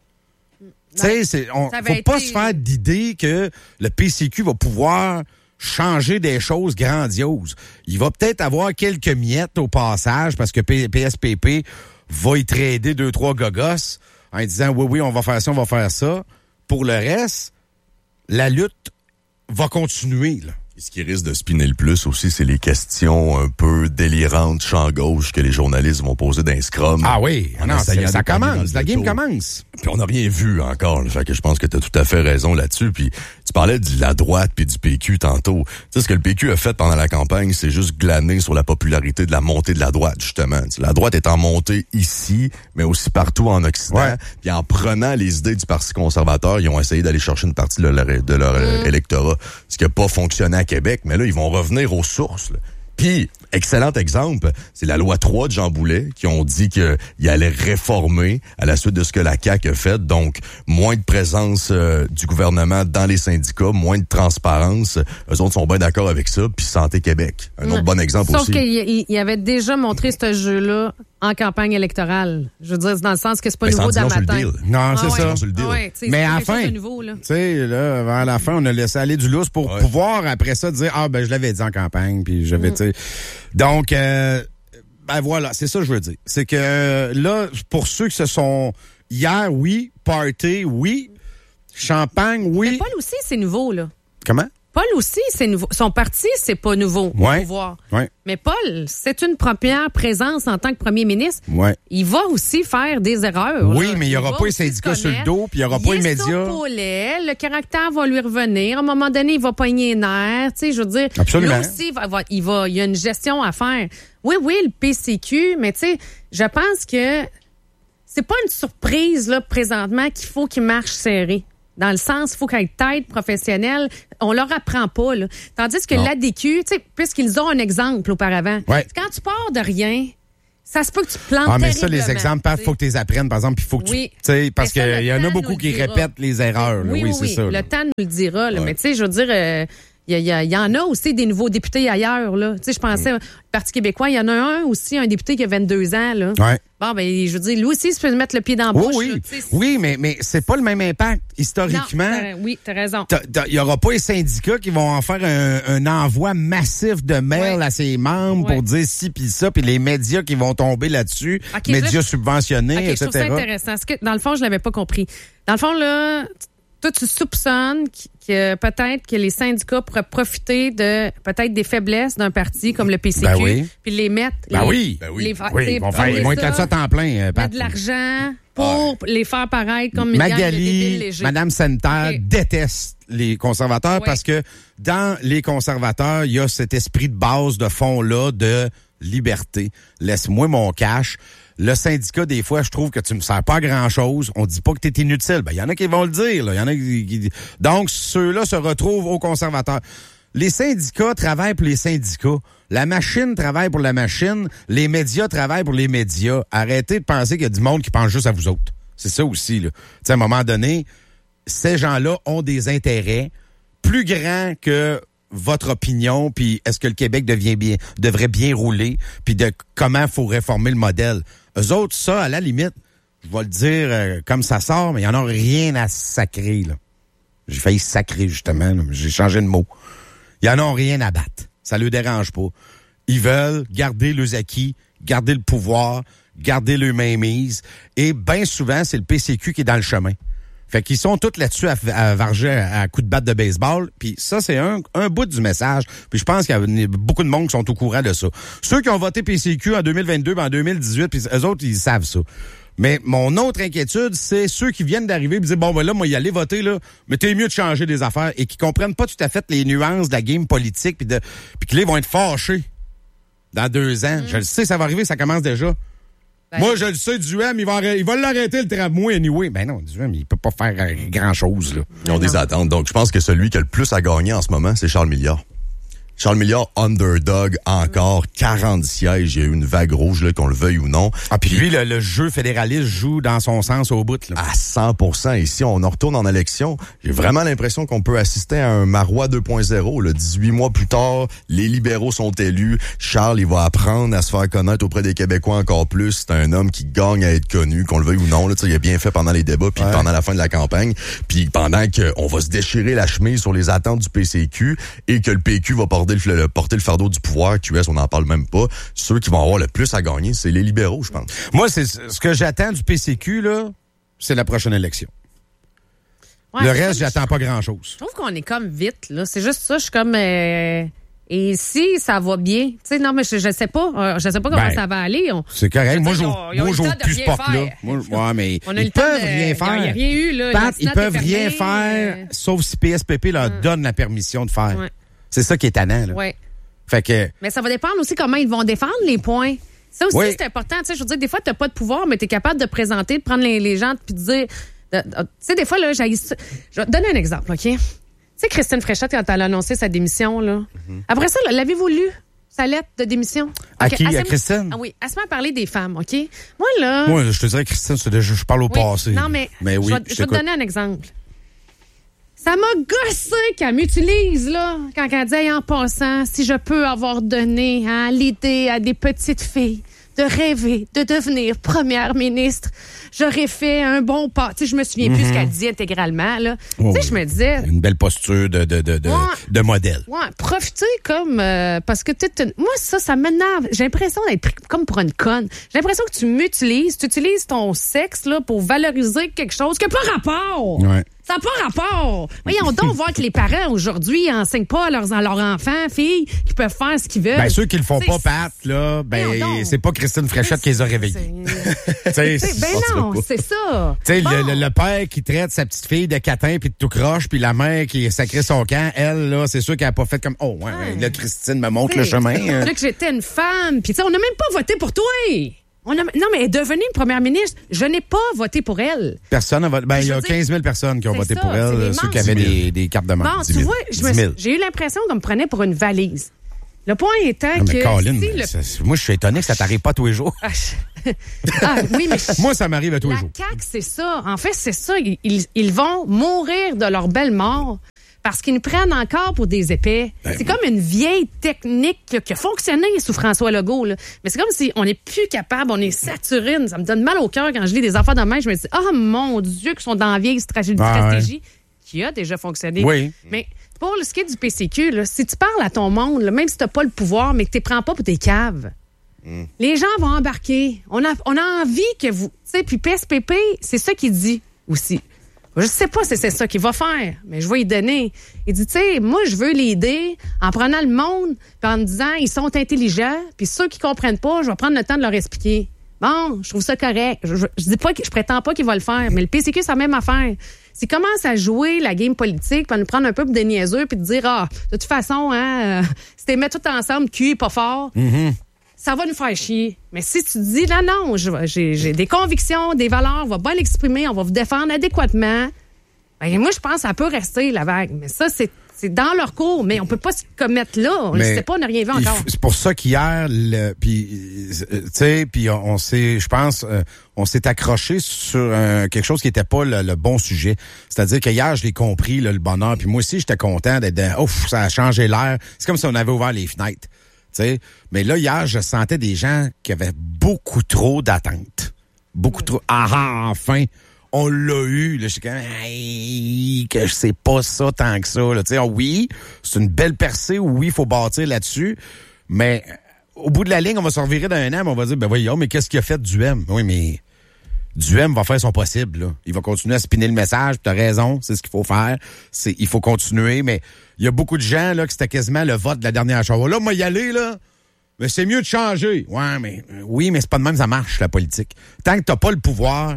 Tu sais, on faut été... pas se faire d'idée que le P C Q va pouvoir changer des choses grandioses. Il va peut-être avoir quelques miettes au passage parce que P S P P va y trader deux, trois gogos en disant oui, oui, on va faire ça, on va faire ça. Pour le reste, la lutte va continuer, là. Et ce qui risque de spinner le plus aussi, c'est les questions un peu délirantes, champ gauche, que les journalistes vont poser d'un scrum. Ah oui, non, ça, ça commence, la game commence. Puis on n'a rien vu encore, là, fait que je pense que tu as tout à fait raison là-dessus. Puis tu parlais de la droite puis du P Q tantôt. Tu sais, ce que le P Q a fait pendant la campagne, c'est juste glaner sur la popularité de la montée de la droite, justement. T'sais, la droite est en montée ici, mais aussi partout en Occident. Ouais. Puis en prenant les idées du Parti conservateur, ils ont essayé d'aller chercher une partie de leur, de leur mmh. électorat, ce qui n'a pas fonctionné à Québec, mais là, ils vont revenir aux sources. Là. Puis, excellent exemple, c'est la loi trois de Jean Boulet qui ont dit qu'il allait réformer à la suite de ce que la C A Q a fait. Donc, moins de présence euh, du gouvernement dans les syndicats, moins de transparence. Eux autres sont bien d'accord avec ça. Puis Santé Québec, un autre ouais. bon exemple Sauf aussi. Sauf qu'il il avait déjà montré ce jeu-là en campagne électorale. Je veux dire, c'est dans le sens que c'est pas mais nouveau d'un matin. Non, ah c'est ouais. ça. Ah ouais, mais à la fin, tu sais, là, vers la fin, on a laissé aller du lousse pour ouais. pouvoir, après ça, dire, ah, ben, je l'avais dit en campagne, puis je vais, mm. tu sais. Donc, euh, ben voilà, c'est ça que je veux dire. C'est que euh, là, pour ceux qui se sont... Hier, oui. Party, oui. Champagne, oui. Mais Paul aussi, c'est nouveau, là. Comment? Paul aussi, c'est nouveau. Son parti, c'est pas nouveau ouais, au pouvoir. Ouais. Mais Paul, c'est une première présence en tant que premier ministre. Ouais. Il va aussi faire des erreurs. Oui, là. mais il n'y aura pas les syndicats sur le dos, puis il n'y aura pas les médias. Le caractère va lui revenir. À un moment donné, il va pogner les nerfs. Tu sais, je veux dire, absolument. Lui aussi, il, va, il, va, il y a une gestion à faire. Oui, oui, le P C Q, mais tu sais, je pense que c'est pas une surprise, là, présentement, qu'il faut qu'il marche serré. Dans le sens, il faut qu'il y ait tête professionnelle. On leur apprend pas, là. Tandis que l'A D Q, tu sais, puisqu'ils ont un exemple auparavant. Ouais. Quand tu pars de rien, Ça se peut que tu plantes Ah, mais ça, les terriblement, exemples, il faut que tu les apprennes, par exemple, puis il faut que oui. tu... tu sais, parce qu'il y en a beaucoup qui dira. répètent les erreurs. Là. Oui, Oui, oui, c'est oui. ça. Le là. temps nous le dira. Là. Ouais. Mais tu sais, je veux dire... Euh, Il y, y, y en a aussi des nouveaux députés ailleurs, là. Tu sais, je pensais, mm. le Parti québécois, il y en a un aussi, un député qui a vingt-deux ans, là. Ouais. Bon, ben, je veux dire, lui aussi, il se peut mettre le pied dans la Oui, bouche. oui. Là, c'est... Oui, mais, mais c'est pas le même impact, historiquement. Non, t'as, oui, t'as raison. Il y aura pas les syndicats qui vont en faire un, un envoi massif de mails ouais. à ses membres ouais. pour dire ci puis ça, puis les médias qui vont tomber là-dessus, okay, médias là, subventionnés, okay, et cetera. Je trouve ça intéressant. Parce que, dans le fond, je l'avais pas compris. Dans le fond, là... Toi, tu soupçonnes que peut-être que les syndicats pourraient profiter de peut-être des faiblesses d'un parti comme le P C Q, ben oui. puis les mettre... Ben les, oui, ben oui. Les, oui. Ils vont, faire, ils vont être là-dessus à temps plein, euh, Pat. Mettre de l'argent pour ah. les faire paraître comme une gang de débiles légers. Madame Santerre okay. déteste les conservateurs oui. parce que dans les conservateurs, il y a cet esprit de base, de fond-là, de liberté. Laisse-moi mon cash. Le syndicat, des fois, je trouve que tu me sers pas à grand-chose. On dit pas que tu es inutile. Ben, il y en a qui vont le dire. Il y en a qui, qui... Donc, ceux-là se retrouvent aux conservateurs. Les syndicats travaillent pour les syndicats. La machine travaille pour la machine. Les médias travaillent pour les médias. Arrêtez de penser qu'il y a du monde qui pense juste à vous autres. C'est ça aussi, là. Tu sais, à un moment donné, ces gens-là ont des intérêts plus grands que votre opinion, puis est-ce que le Québec devient bien, devrait bien rouler, puis de comment faut réformer le modèle. Eux autres, ça, à la limite, je vais le dire euh, comme ça sort, mais il n'y en a rien à sacrer, là. J'ai failli sacrer, justement, là, j'ai changé de mot. Ils en ont rien à battre. Ça ne les dérange pas. Ils veulent garder leurs acquis, garder le pouvoir, garder leur mainmise, et bien souvent, c'est le P C Q qui est dans le chemin. Fait qu'ils sont tous là-dessus à, à varger à, à coups de batte de baseball. Puis ça, c'est un, un bout du message. Puis je pense qu'il y a beaucoup de monde qui sont au courant de ça. Ceux qui ont voté P C Q en deux mille vingt-deux, en deux mille dix-huit, puis eux autres, ils savent ça. Mais mon autre inquiétude, c'est ceux qui viennent d'arriver et disent, bon, ben là, moi, y aller voter, là, mais t'es mieux de changer des affaires et qui comprennent pas tout à fait les nuances de la game politique puis de, puis que là, ils vont être fâchés dans deux ans. Mmh. Je le sais, ça va arriver, ça commence déjà. Ben, moi, je le sais, Duhem, il va, arrêter, il va l'arrêter le tramway anyway. Ben non, Duhem, il peut pas faire grand-chose, là. Ils ont des attentes. Donc, je pense que celui qui a le plus à gagner en ce moment, c'est Charles Milliard. Charles Milliard, underdog, encore quarante sièges. Il y a eu une vague rouge, là, qu'on le veuille ou non. Ah, puis lui, le, le jeu fédéraliste joue dans son sens au bout, là. À cent pour cent. Et si on en retourne en élection, j'ai vraiment l'impression qu'on peut assister à un Marois deux point zéro. Là. dix-huit mois plus tard, les libéraux sont élus. Charles, il va apprendre à se faire connaître auprès des Québécois encore plus. C'est un homme qui gagne à être connu, qu'on le veuille ou non. Là, il a bien fait pendant les débats, puis ouais. pendant la fin de la campagne. Puis pendant qu'on va se déchirer la chemise sur les attentes du P C Q et que le P Q va porter le, le, porter le fardeau du pouvoir, Q S, on n'en parle même pas. Ceux qui vont avoir le plus à gagner, c'est les libéraux, je pense. Moi, c'est ce que j'attends du P C Q, là, c'est la prochaine élection. Ouais, le reste, j'attends pas grand-chose. Je trouve qu'on est comme vite, là. C'est juste ça, je suis comme... Euh... Et si ça va bien, tu sais, non, mais je, je sais pas, je sais pas comment ben, ça va aller. On, c'est correct. Moi, j'ose plus ce porte-là. Moi, ouais, mais ils peuvent de, rien faire. Il n'y a rien eu, là. Pat, ils peuvent rien faire, euh... sauf si P S P P leur hum. donne la permission de faire. Ouais. C'est ça qui est tannant, là. Ouais. Fait que... Mais ça va dépendre aussi comment ils vont défendre les points. Ça aussi, oui. c'est important. Tu sais, je veux dire, des fois, tu n'as pas de pouvoir, mais tu es capable de présenter, de prendre les, les gens, puis de dire... Tu sais, des fois, là, j'ai... Je vais te donner un exemple, OK? Tu sais, Christine Fréchette, quand elle a annoncé sa démission, là, mm-hmm. après ça, là, l'avez-vous lu, sa lettre de démission? À okay. qui? À, à Christine? Ah oui, elle se met à parler des femmes, OK? Moi, là... Moi, je te dirais, Christine, c'est déjà, je parle au oui. passé. Non, mais, mais oui, je vais, je vais te donner un exemple. Ça m'a gossé qu'elle m'utilise, là, quand elle dit, hey, en passant, si je peux avoir donné hein, l'idée à des petites filles de rêver de devenir première ministre, j'aurais fait un bon pas. Tu sais, je me souviens mm-hmm. plus ce qu'elle dit intégralement, là. Oh, tu sais, je me disais... Une belle posture de, de, de, de, ouais, de modèle. Ouais, profiter comme... Euh, parce que, tu sais, moi, ça, ça m'énerve. J'ai l'impression d'être pris comme pour une conne. J'ai l'impression que tu m'utilises, tu utilises ton sexe, là, pour valoriser quelque chose qui n'a pas rapport. Ouais. Ça n'a pas rapport. Voyons donc voir que les parents, aujourd'hui, n'enseignent pas à leurs, à leurs enfants, filles, qui peuvent faire ce qu'ils veulent. Bien, ceux qui le font pas, Pat, là, ben, c'est pas Christine Fréchette qui les a réveillés. ben non, c'est ça. Tu sais, bon. le, le, le père qui traite sa petite fille de catin puis de tout croche, puis la mère qui sacré son camp, elle, là, c'est sûr qu'elle a pas fait comme, oh, ouais, ouais. Là, Christine me montre t'sais, le chemin. Hein. Là que j'étais une femme, puis tu sais, on n'a même pas voté pour toi. On a, non, mais elle est devenue une première ministre. Je n'ai pas voté pour elle. Personne n'a voté. Ben, il y a quinze mille personnes qui ont voté ça, pour elle, ceux qui avaient des, des cartes de membre. Bon, tu vois, je me, j'ai eu l'impression qu'on me prenait pour une valise. Le point étant ah, mais que... Colin, si mais le... ça, moi, je suis étonné que ça t'arrive pas tous les jours. Ah, je... ah oui, mais... moi, ça m'arrive à tous les la jours. C A Q, c'est ça. En fait, c'est ça. Ils, ils, ils vont mourir de leur belle mort parce qu'ils nous prennent encore pour des épais. Ben, c'est oui. comme une vieille technique qui a fonctionné sous François Legault. Là. Mais c'est comme si on n'est plus capable, on est saturé. Ça me donne mal au cœur quand je lis des affaires de même. Je me dis, oh mon Dieu, qu'ils sont dans la vieille stratégie, ah, stratégie ouais. qui a déjà fonctionné. Oui. Mais pour ce qui est du P C Q, là, si tu parles à ton monde, là, même si tu n'as pas le pouvoir, mais que tu ne prends pas pour tes caves, mm. les gens vont embarquer. On a, on a envie que vous... Tu sais, puis P S P P, c'est ça qu'il dit aussi. Je sais pas si c'est ça qu'il va faire, mais je vais y donner. Il dit, tu sais, moi, je veux l'aider en prenant le monde, puis en me disant, ils sont intelligents, puis ceux qui comprennent pas, je vais prendre le temps de leur expliquer. Bon, je trouve ça correct. Je, je, je dis pas que je prétends pas qu'il va le faire, mais le P C Q, c'est la même affaire. S'il commence à jouer la game politique, puis à nous prendre un peu pour des niaiseux, puis de dire, ah, de toute façon, hein, euh, si t'es mettre tout ensemble, cul est pas fort, mm-hmm. ça va nous faire chier. Mais si tu dis, non, non, j'ai, j'ai des convictions, des valeurs, on va bien l'exprimer, on va vous défendre adéquatement, ben, moi, je pense que ça peut rester, la vague. Mais ça, c'est, c'est dans leur cours, mais on peut pas se commettre là. On ne sait pas, on n'a rien vu encore. C'est pour ça qu'hier, puis, tu sais, puis on, on s'est, je pense, euh, on s'est accroché sur euh, quelque chose qui était pas le, le bon sujet. C'est-à-dire que hier, je l'ai compris, là, le bonheur. Puis moi aussi, j'étais content d'être dans, ouf, ça a changé l'air. C'est comme si on avait ouvert les fenêtres. T'sais. Mais là, hier, je sentais des gens qui avaient beaucoup trop d'attentes. Beaucoup trop. Ah, ah, enfin, on l'a eu. Là, je suis comme, hey, que je sais pas ça tant que ça. Là. T'sais, oui, c'est une belle percée. Oui, il faut bâtir là-dessus. Mais au bout de la ligne, on va se revirer dans un an, on va dire, ben voyons, mais qu'est-ce qu'il a fait Duhem? Oui, mais Duhem va faire son possible. Là. Il va continuer à spinner le message. Tu as raison, c'est ce qu'il faut faire. C'est, il faut continuer, mais il y a beaucoup de gens là que c'était quasiment le vote de la dernière chose. Là, moi y aller, là, mais c'est mieux de changer. Ouais, mais oui, mais c'est pas de même ça marche, la politique. Tant que t'as pas le pouvoir,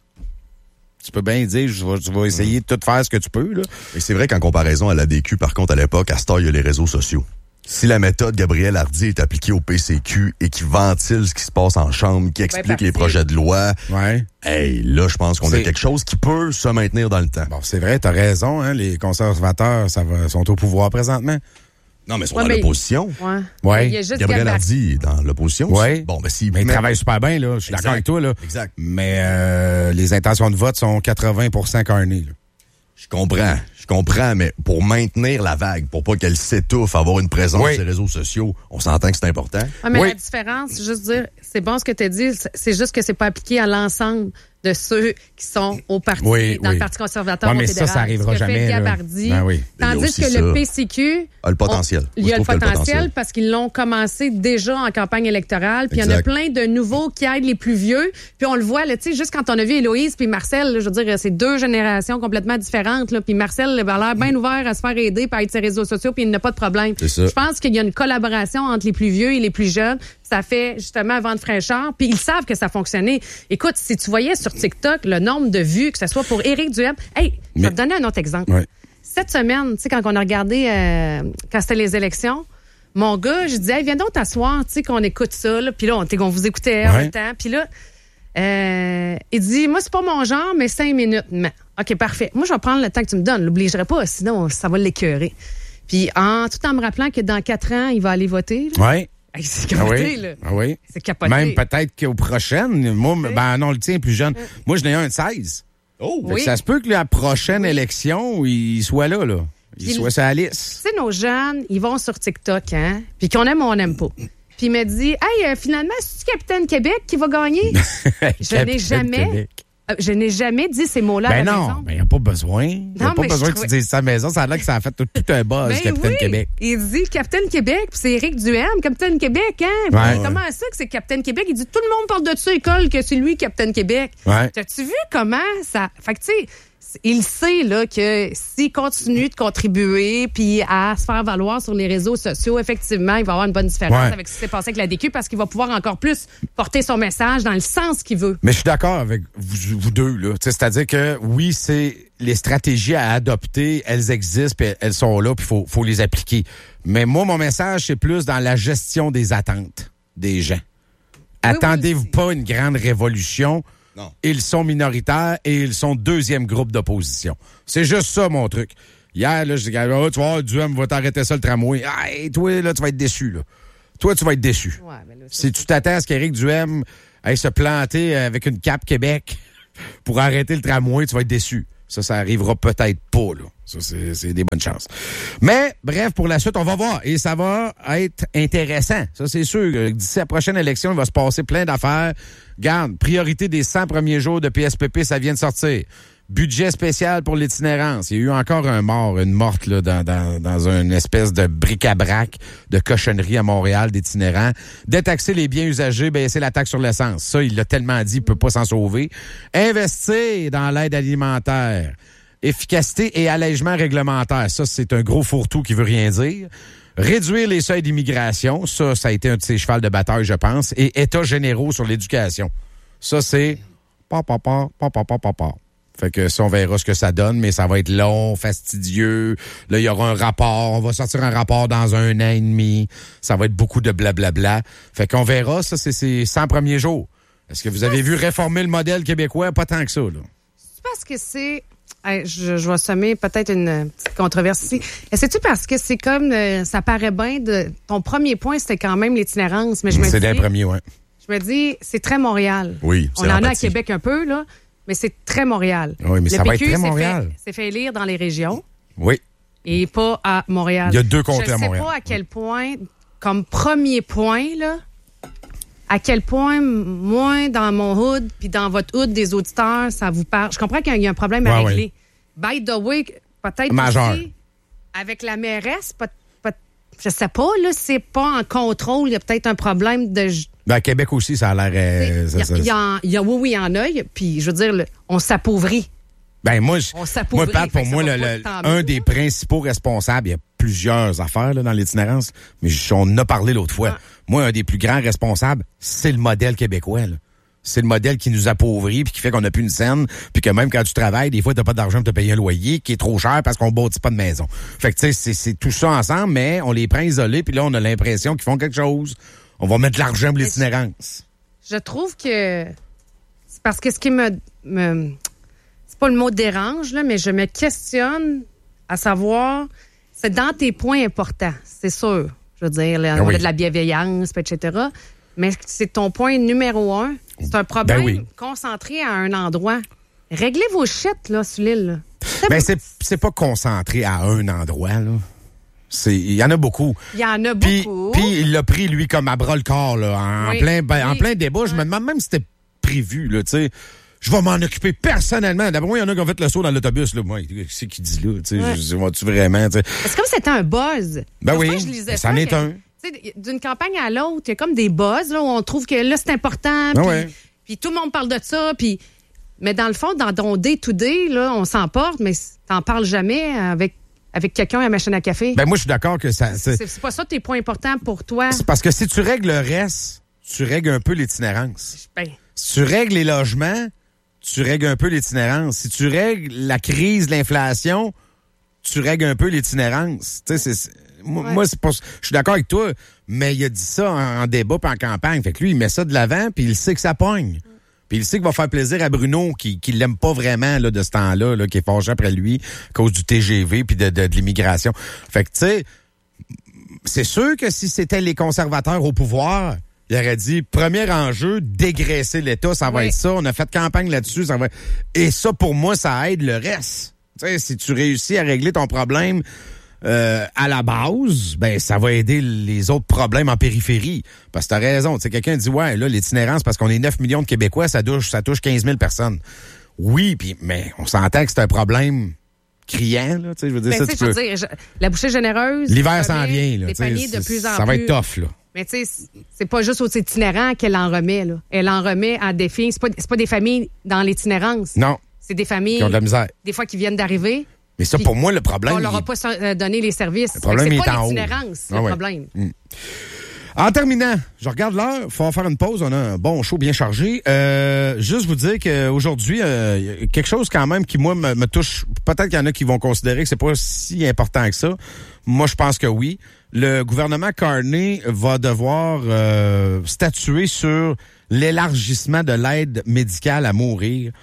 tu peux bien dire, je vais, tu vas essayer de tout faire ce que tu peux. Là. Et c'est vrai qu'en comparaison à l'A D Q, par contre, à l'époque, à cette heure, il y a les réseaux sociaux. Si la méthode Gabriel Hardy est appliquée au P C Q et qui ventile ce qui se passe en chambre, qui explique les projets de loi, ouais. hey, là, je pense qu'on c'est... a quelque chose qui peut se maintenir dans le temps. Bon, c'est vrai, t'as raison, hein, les conservateurs ça va, sont au pouvoir présentement. Non, mais ils sont ouais, dans mais... l'opposition. Ouais. ouais. Il y a juste Gabriel Gabriel Hardy est dans l'opposition. Oui. Bon, ben, si mais il met... travaille super bien, là. Je suis d'accord avec toi, là. Exact. Mais euh, les intentions de vote sont quatre-vingts pour cent carnées, là. Je comprends, je comprends, mais pour maintenir la vague, pour pas qu'elle s'étouffe, avoir une présence oui. sur les réseaux sociaux, on s'entend que c'est important. Ah, mais oui. la différence, c'est juste dire, c'est bon ce que tu as dit, c'est juste que c'est pas appliqué à l'ensemble de ceux qui sont au parti, oui, dans oui. le Parti conservateur ouais, mais au fédéral. ça, ça arrivera jamais. Gabardi, ben oui. Tandis que ça. le P C Q... A le potentiel. On, il y a le potentiel, le potentiel parce qu'ils l'ont commencé déjà en campagne électorale. Puis il y en a plein de nouveaux qui aident les plus vieux. Puis on le voit, là, tu sais, juste quand on a vu Héloïse puis Marcel, là, je veux dire, c'est deux générations complètement différentes. Là, puis Marcel a l'air bien ouvert à se faire aider par ses réseaux sociaux, puis il n'a pas de problème. Je pense qu'il y a une collaboration entre les plus vieux et les plus jeunes. Ça fait justement un vent de fraîcheur. Puis ils savent que ça fonctionnait. Écoute, si tu voyais sur TikTok le nombre de vues, que ce soit pour Éric Duhem. Hey, je vais te donner un autre exemple. Ouais. Cette semaine, tu sais, quand on a regardé, euh, quand c'était les élections, mon gars, je disais, hey, viens donc t'asseoir, tu sais, qu'on écoute ça. Là. Puis là, on, on vous écoutait en ouais. même temps. Puis là, euh, il dit, moi, c'est pas mon genre, mais cinq minutes. Mais, OK, parfait. Moi, je vais prendre le temps que tu me donnes. L'obligerai pas, sinon, ça va l'écœurer. Puis, en, tout en me rappelant que dans quatre ans, il va aller voter. Oui. Hey, c'est capoté, ah oui. là. Ah oui. C'est capoté. Même peut-être qu'aux prochaines, moi, oui. ben non, le tien est plus jeune. Oui. Moi, je n'ai un de seize. Oh, oui. Ça se peut que la prochaine oui. élection, il soit là, là. Il Puis, soit sur la liste. Tu sais, nos jeunes, ils vont sur TikTok, hein? Puis qu'on aime ou on n'aime pas. Puis il me dit, hey, euh, finalement, c'est-tu Capitaine Québec qui va gagner? Je n'ai jamais. Québec. Je n'ai jamais dit ces mots-là ben à la non, maison. Ben non, il n'y a pas besoin. Il n'y a pas besoin que trouvais... tu dises ça à la maison. Ça a l'air que ça a fait tout, tout un buzz, ben Capitaine oui. Québec. Il dit Capitaine Québec, puis c'est Éric Duhem, Capitaine Québec, hein? Ouais, ouais. Comment ça que c'est Capitaine Québec? Il dit tout le monde porte de dessus école que c'est lui, Capitaine Québec. Ouais. T'as-tu vu comment ça. Fait que, tu sais, il sait là, que s'il continue de contribuer puis à se faire valoir sur les réseaux sociaux, effectivement, il va avoir une bonne différence ouais. avec ce qui s'est passé avec la D Q parce qu'il va pouvoir encore plus porter son message dans le sens qu'il veut. Mais je suis d'accord avec vous, vous deux. Là. C'est-à-dire que oui, c'est les stratégies à adopter, elles existent, puis elles sont là, puis il faut, faut les appliquer. Mais moi, mon message, c'est plus dans la gestion des attentes des gens. Oui, Attendez-vous oui, pas une grande révolution. Non. Ils sont minoritaires et ils sont deuxième groupe d'opposition. C'est juste ça, mon truc. Hier, là, je dis, oh, tu vois, Duhem va t'arrêter ça le tramway. Hey, toi, là, tu vas être déçu, là. Toi, tu vas être déçu. Ouais, mais là, si tu t'attends à ce qu'Éric Duhem aille se planter avec une cape Québec pour arrêter le tramway, tu vas être déçu. Ça, ça arrivera peut-être pas, là. Ça, c'est, c'est des bonnes chances. Mais, bref, pour la suite, on va voir. Et ça va être intéressant. Ça, c'est sûr. D'ici la prochaine élection, il va se passer plein d'affaires. Garde, priorité des cent premiers jours de P S P P, ça vient de sortir. Budget spécial pour l'itinérance. Il y a eu encore un mort, une morte là, dans, dans, dans une espèce de bric-à-brac de cochonnerie à Montréal d'itinérants. Détaxer les biens usagés, baisser la taxe sur l'essence. Ça, il l'a tellement dit, il peut pas s'en sauver. Investir dans l'aide alimentaire. Efficacité et allègement réglementaire. Ça, c'est un gros fourre-tout qui veut rien dire. Réduire les seuils d'immigration. Ça, ça a été un de ses chevals de bataille, je pense. Et états généraux sur l'éducation. Ça, c'est... Pa, pa, pa, pa, pa, pa, pa, pa. Fait que ça, on verra ce que ça donne, mais ça va être long, fastidieux. Là, il y aura un rapport. On va sortir un rapport dans un an et demi. Ça va être beaucoup de blablabla. Fait qu'on verra. Ça, c'est ces cent premiers jours. Est-ce que vous avez vu réformer le modèle québécois? Pas tant que ça, là. C'est parce que c'est... Hey, je, je vais semer peut-être une petite controverse ici. C'est-tu parce que c'est comme... Euh, ça paraît bien de... Ton premier point, c'était quand même l'itinérance. Mais je me C'est dis... d'un premier, ouais. Je me dis, c'est très Montréal. Oui, c'est On en a à Québec un peu, là. Mais c'est très Montréal. Oui, mais le ça P Q, va être très c'est Montréal. Fait, c'est fait élire dans les régions. Oui. Et pas à Montréal. Il y a deux comtés à Montréal. Je ne sais pas à quel point, comme premier point, là, à quel point, moi, dans mon hood, puis dans votre hood des auditeurs, ça vous parle. Je comprends qu'il y a un problème à ouais, régler. Ouais. By the way, peut-être Majeur. aussi, avec la mairesse, peut, peut, je sais pas, là, c'est pas en contrôle. Il y a peut-être un problème de... Ben, à Québec aussi, ça a l'air... Euh, il y a, ça, il y a, il y a, oui, oui, il y en a. Puis, je veux dire, le, on s'appauvrit. Ben, moi, je, on s'appauvrit. Moi, Pat, pour moi, le, le, un mieux, des principaux responsables, il y a plusieurs affaires là, dans l'itinérance, mais on en a parlé l'autre fois. Ah. Moi, un des plus grands responsables, c'est le modèle québécois, là. C'est le modèle qui nous appauvrit puis qui fait qu'on n'a plus une scène, puis que même quand tu travailles, des fois, t'as pas d'argent pour te payer un loyer qui est trop cher parce qu'on bâtit pas de maison. Fait que, tu sais, c'est, c'est tout ça ensemble, mais on les prend isolés, puis là, on a l'impression qu'ils font quelque chose. On va mettre de l'argent pour l'itinérance. Je trouve que... C'est parce que ce qui me... me c'est pas le mot dérange, là, mais je me questionne à savoir... C'est dans tes points importants, c'est sûr. Je veux dire, là, on oui. a de la bienveillance, et cetera. Mais c'est ton point numéro un. C'est un problème ben oui. concentré à un endroit. Réglez vos shit, là, sur l'île. Mais ben, c'est, c'est pas concentré à un endroit, là. C'est, il y en a beaucoup. Il y en a puis, beaucoup. Puis il l'a pris, lui, comme à bras le corps, là, en, oui. plein, ben, oui. en plein débat. Je me demande même si c'était prévu, là, tu sais. Je vais m'en occuper personnellement. D'abord, il y en a qui ont fait le saut dans l'autobus, là. Moi, c'est qui dit là, tu sais. Ouais. Je vois-tu vraiment, tu sais. C'est comme si c'était un buzz. Ben oui. Fois, je lisais ça en est un. T'sais, d'une campagne à l'autre, il y a comme des buzz, là, où on trouve que là, c'est important. Puis, ouais. puis tout le monde parle de ça. Puis, mais dans le fond, dans ton day-to-day, là, on s'emporte, mais t'en parles jamais avec, avec quelqu'un à la machine à café. Ben moi, je suis d'accord que ça... C'est, c'est, c'est pas ça tes points importants pour toi. C'est parce que si tu règles le reste, tu règles un peu l'itinérance. Ben. Si tu règles les logements, tu règles un peu l'itinérance. Si tu règles la crise, l'inflation, tu règles un peu l'itinérance. Tu sais, c'est... c'est Moi, ouais. moi c'est pas, je suis d'accord avec toi, mais il a dit ça en, en débat et en campagne. Fait que lui, il met ça de l'avant, puis il sait que ça pogne. Mm. Puis il sait qu'il va faire plaisir à Bruno, qui, qui l'aime pas vraiment là, de ce temps-là, là, qui est fâché après lui à cause du T G V puis de, de, de l'immigration. Fait que, tu sais, c'est sûr que si c'était les conservateurs au pouvoir, il aurait dit, premier enjeu, dégraisser l'État, ça va oui. être ça. On a fait campagne là-dessus, ça va... Et ça, pour moi, ça aide le reste. Tu sais, si tu réussis à régler ton problème... Euh, à la base, ben ça va aider les autres problèmes en périphérie. Parce que t'as raison. Tu sais, quelqu'un dit ouais, là, l'itinérance, parce qu'on est neuf millions de Québécois, ça touche, ça touche quinze mille personnes. Oui, puis mais on s'entend que c'est un problème criant, là. Tu sais, je veux dire, ben, ça, tu je peux... veux dire, je, la bouchée généreuse. L'hiver s'en vient, là. Des paniers de plus en ça plus. va être tough, là. Mais tu sais, c'est pas juste aux itinérants qu'elle en remet, là. Elle en remet à des filles. C'est pas, c'est pas des familles dans l'itinérance. Non. C'est des familles. Qui ont de la misère. Des fois qui viennent d'arriver. Mais ça, pour moi, le problème... On leur a il... pas donné les services. Le problème, c'est il pas est en l'itinérance, c'est ah, le ouais. problème. Mm. En terminant, je regarde l'heure, il faut faire une pause, on a un bon show bien chargé. Euh, juste vous dire qu'aujourd'hui, euh, quelque chose quand même qui, moi, me, me touche, peut-être qu'il y en a qui vont considérer que c'est pas si important que ça. Moi, je pense que oui. Le gouvernement Carney va devoir euh, statuer sur l'élargissement de l'aide médicale à mourir.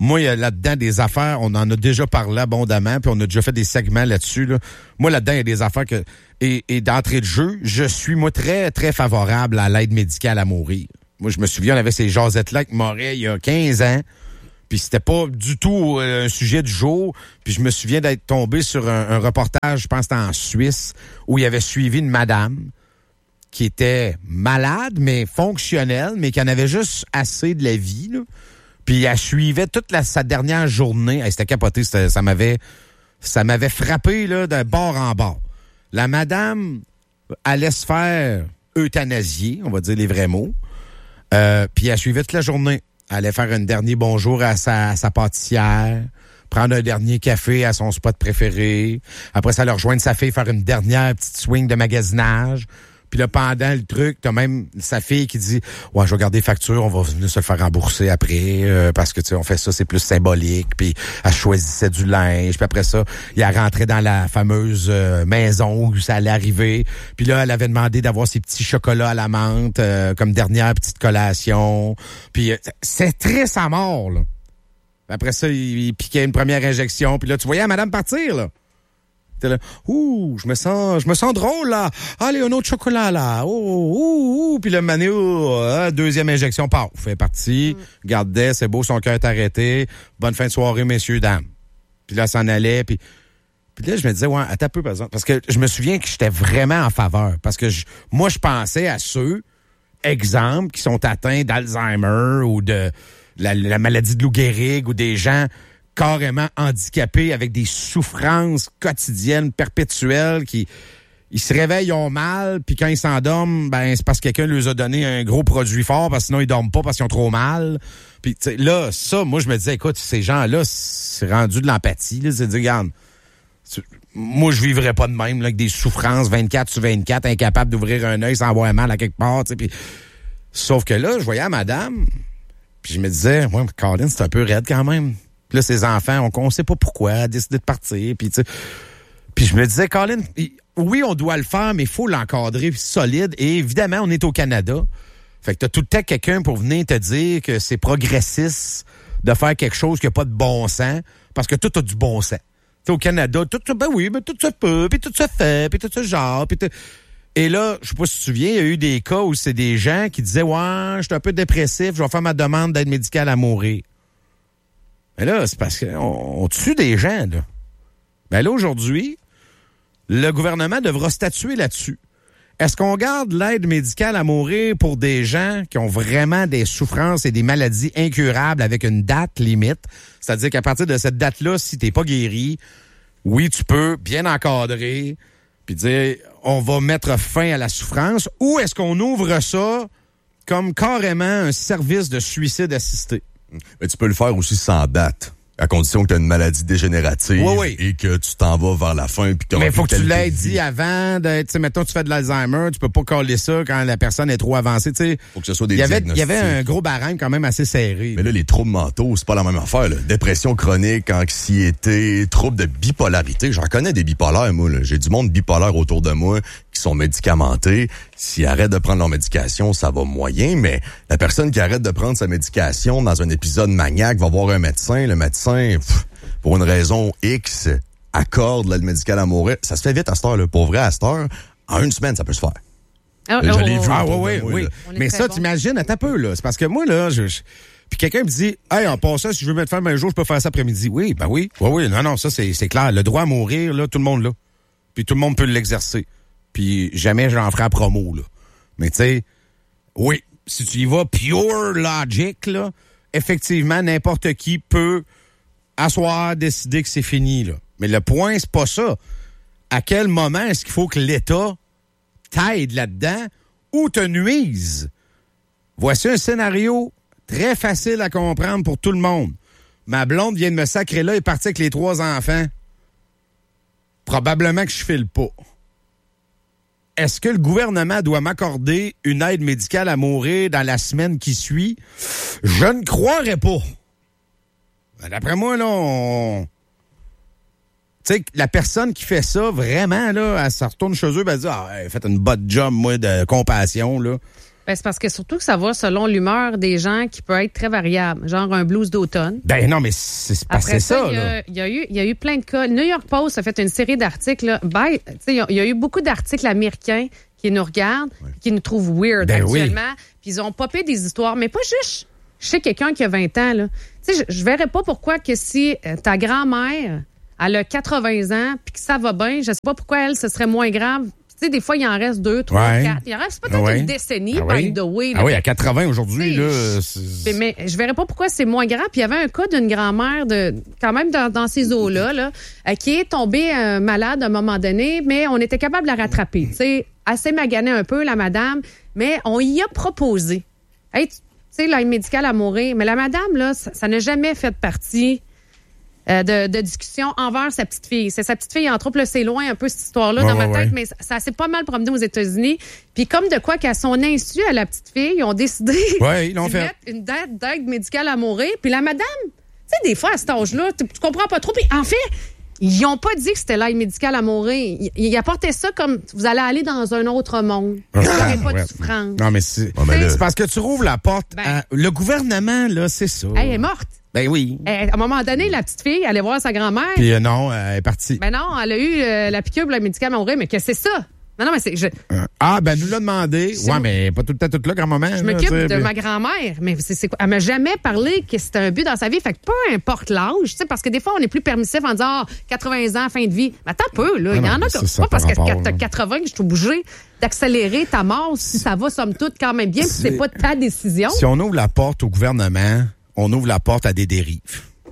Moi, il y a là-dedans des affaires, on en a déjà parlé abondamment, puis on a déjà fait des segments là-dessus. Là. Moi, là-dedans, il y a des affaires que... Et, et d'entrée de jeu, je suis, moi, très, très favorable à l'aide médicale à mourir. Moi, je me souviens, on avait ces jasettes-là avec Moret il y a quinze ans, puis c'était pas du tout un sujet du jour. Puis je me souviens d'être tombé sur un, un reportage, je pense que c'était en Suisse, où il avait suivi une madame qui était malade, mais fonctionnelle, mais qui en avait juste assez de la vie, là. Puis elle suivait toute la, sa dernière journée. Hey, c'était capoté, c'était, ça m'avait ça m'avait frappé là, de bord en bord. La madame allait se faire euthanasier, on va dire les vrais mots. Euh, puis elle suivait toute la journée. Elle allait faire un dernier bonjour à sa, à sa pâtissière, prendre un dernier café à son spot préféré. Après ça, elle rejoindre sa fille, faire une dernière petite swing de magasinage. Puis là, pendant le truc, t'as même sa fille qui dit « Ouais, je vais garder les factures, on va venir se le faire rembourser après, euh, parce que, tu sais, on fait ça, c'est plus symbolique. » Puis elle choisissait du linge. Puis après ça, il a rentré dans la fameuse euh, maison où ça allait arriver. Puis là, elle avait demandé d'avoir ses petits chocolats à la menthe euh, comme dernière petite collation. Puis euh, c'est triste à mort, là. Après ça, il, il piquait une première injection. Puis là, tu voyais la madame partir, là. T'es là, ouh, je me sens, je me sens drôle, là. Allez, un autre chocolat, là. Oh, ouh, ouh. Puis le mané, oh, deuxième injection, paf, fait partie. Mm. Gardait, c'est beau, son cœur est arrêté. Bonne fin de soirée, messieurs, dames. Puis là, s'en allait, puis... Puis là, je me disais, ouais, attends un peu, par exemple. Parce que je me souviens que j'étais vraiment en faveur. Parce que je, moi, je pensais à ceux, exemple, qui sont atteints d'Alzheimer ou de la, la maladie de Lou Gehrig ou des gens carrément handicapés avec des souffrances quotidiennes, perpétuelles, qui ils se réveillent, ils ont mal, puis quand ils s'endorment, ben c'est parce que quelqu'un leur a donné un gros produit fort, parce que sinon ils dorment pas parce qu'ils ont trop mal. Puis là, ça, moi je me disais, écoute, ces gens-là, c'est rendu de l'empathie, là, c'est de dire, regarde, moi je vivrais pas de même, là, avec des souffrances vingt-quatre sur vingt-quatre, incapable d'ouvrir un œil sans avoir mal à quelque part, tu sais, puis sauf que là, je voyais la madame, puis je me disais, ouais, Colin, c'est un peu raide quand même. Puis là, ses enfants, on ne sait pas pourquoi, a décidé de partir. Puis, tu sais, puis je me disais, Colin, oui, on doit le faire, mais il faut l'encadrer solide. Et évidemment, on est au Canada. Fait que tu as tout le temps quelqu'un pour venir te dire que c'est progressiste de faire quelque chose qui n'a pas de bon sens, parce que tout a du bon sens. T'sais, au Canada, tout ça, ben oui, mais tout ça peut, puis tout ça fait, puis tout ça genre, puis et là, je sais pas si tu te souviens, il y a eu des cas où c'est des gens qui disaient, ouais, je suis un peu dépressif, je vais faire ma demande d'aide médicale à mourir. Mais là, c'est parce qu'on on tue des gens, là. Mais là, aujourd'hui, le gouvernement devra statuer là-dessus. Est-ce qu'on garde l'aide médicale à mourir pour des gens qui ont vraiment des souffrances et des maladies incurables avec une date limite? C'est-à-dire qu'à partir de cette date-là, si t'es pas guéri, oui, tu peux bien encadrer, puis dire, on va mettre fin à la souffrance, ou est-ce qu'on ouvre ça comme carrément un service de suicide assisté? Mais tu peux le faire aussi sans date, à condition que tu as une maladie dégénérative oui, oui. et que tu t'en vas vers la fin. Puis mais il faut que tu l'aies dit avant. Tu sais, mettons, tu fais de l'Alzheimer, tu peux pas coller ça quand la personne est trop avancée. Il faut que ce soit des y avait, diagnostics. Il y avait un gros barème quand même assez serré. Mais là, les troubles mentaux, c'est pas la même affaire. Là. Dépression chronique, anxiété, troubles de bipolarité. J'en connais des bipolaires, moi. Là. J'ai du monde bipolaire autour de moi qui sont médicamentés. S'ils arrêtent de prendre leur médication, ça va moyen, mais la personne qui arrête de prendre sa médication dans un épisode maniaque va voir un médecin. Le médecin, pff, pour une raison X, accorde l'aide médicale à mourir. Ça se fait vite à cette heure-là. Pour vrai, à cette heure, en une semaine, ça peut se faire. Oh, je oh, l'ai oh, vu. Ah oui, oui, oui, oui. Mais ça, bon. T'imagines, attends un peu, là. C'est parce que moi, là, je... je... Puis quelqu'un me dit, hey, en passant, si je veux mettre fin un jour, je peux faire ça après-midi. Oui, ben oui. Oui, oui. Non, non, ça, c'est, c'est clair. Le droit à mourir, là, tout le monde l'a. Puis tout le monde peut l'exercer. Puis jamais j'en ferai à promo, là. Mais tu sais, oui, si tu y vas pure logic, là, effectivement, n'importe qui peut asseoir, décider que c'est fini, là. Mais le point, c'est pas ça. À quel moment est-ce qu'il faut que l'État t'aide là-dedans ou te nuise? Voici un scénario très facile à comprendre pour tout le monde. Ma blonde vient de me sacrer là et est partie avec les trois enfants. Probablement que je file pas. Est-ce que le gouvernement doit m'accorder une aide médicale à mourir dans la semaine qui suit? Je ne croirais pas. D'après moi, là, on... Tu sais, la personne qui fait ça, vraiment, là, elle se retourne chez eux et elle dit « Ah, faites une bonne job, moi, de compassion, là. » Ben, c'est parce que surtout que ça va selon l'humeur des gens qui peut être très variable. Genre un blues d'automne. Ben non, mais c'est, c'est Après ça, ça, il y, là. il y, a eu, il y a eu plein de cas. Le New York Post a fait une série d'articles. Là. Ben, tu sais, il y a- il y a eu beaucoup d'articles américains qui nous regardent, Ouais. qui nous trouvent weird Ben oui. actuellement. Puis ils ont popé des histoires, mais pas juste chez quelqu'un qui a vingt ans. Là. Tu sais, je, je verrais pas pourquoi que si euh, ta grand-mère, elle a quatre-vingts ans, puis que ça va bien, je sais pas pourquoi elle, ce serait moins grave. Tu sais, des fois, il en reste deux, trois, Ouais. quatre. Il en reste peut-être Ouais. une décennie, Ah oui? by the way. Ah oui, à quatre-vingts aujourd'hui, Tu là. sais, c'est- Mais, mais je verrais pas pourquoi c'est moins grave. Puis il y avait un cas d'une grand-mère de quand même dans, dans ces eaux-là, là, euh, qui est tombée euh, malade à un moment donné, mais on était capable de la rattraper. Tu sais, assez maganée un peu, la madame, mais on y a proposé. Hey, tu sais, l'aide médicale à mourir. Mais la madame, là, ça ça n'a jamais fait partie euh, de, de discussion envers sa petite fille. C'est sa petite fille, entre autres, là, c'est loin un peu cette histoire-là Ouais, dans ma ouais, tête, ouais. mais ça, ça s'est pas mal promené aux États-Unis. Puis comme de quoi qu'à son insu à la petite fille, ils ont décidé Ouais, ils l'ont d'y fait. mettre une date d'aide médicale à mourir. Puis la madame, tu sais, des fois, à cet âge-là, tu, tu comprends pas trop. Puis en fait, ils n'ont pas dit que c'était l'aide médicale à mourir. Ils, ils apportaient ça comme vous allez aller dans un autre monde. Vous n'aurez pas Ouais. de souffrance. Non, mais c'est. Ouais, mais là- C'est parce que tu rouvres la porte. Ben- à- Le gouvernement, là, c'est ça. Hey, elle est morte. Ben oui. Elle- à un moment donné, la petite fille allait voir sa grand-mère. Puis euh, non, elle est partie. Ben non, elle a eu euh, la piqûre pour la médicale à mourir. Mais qu'est-ce que c'est ça? Non, non, mais c'est... Je, Euh, Ah, ben nous l'a demandé. C'est- Ouais, mais pas tout le temps, tout là, grand-maman. Je là, m'occupe tu sais, de puis- ma grand-mère, mais c'est, c'est quoi? Elle m'a jamais parlé que c'était un but dans sa vie. Fait que peu importe l'âge, tu sais, parce que des fois, on est plus permissif en disant ah, quatre-vingts ans, fin de vie. Mais attends un peu, là. Ah Il y non, en a mais que ça, ça pas parce par que rapport, t'as là. quatre-vingts que je suis obligé d'accélérer ta mort si ça va, somme toute, quand même bien, puis c'est C'est- pas ta décision. Si on ouvre la porte au gouvernement, on ouvre la porte à des dérives.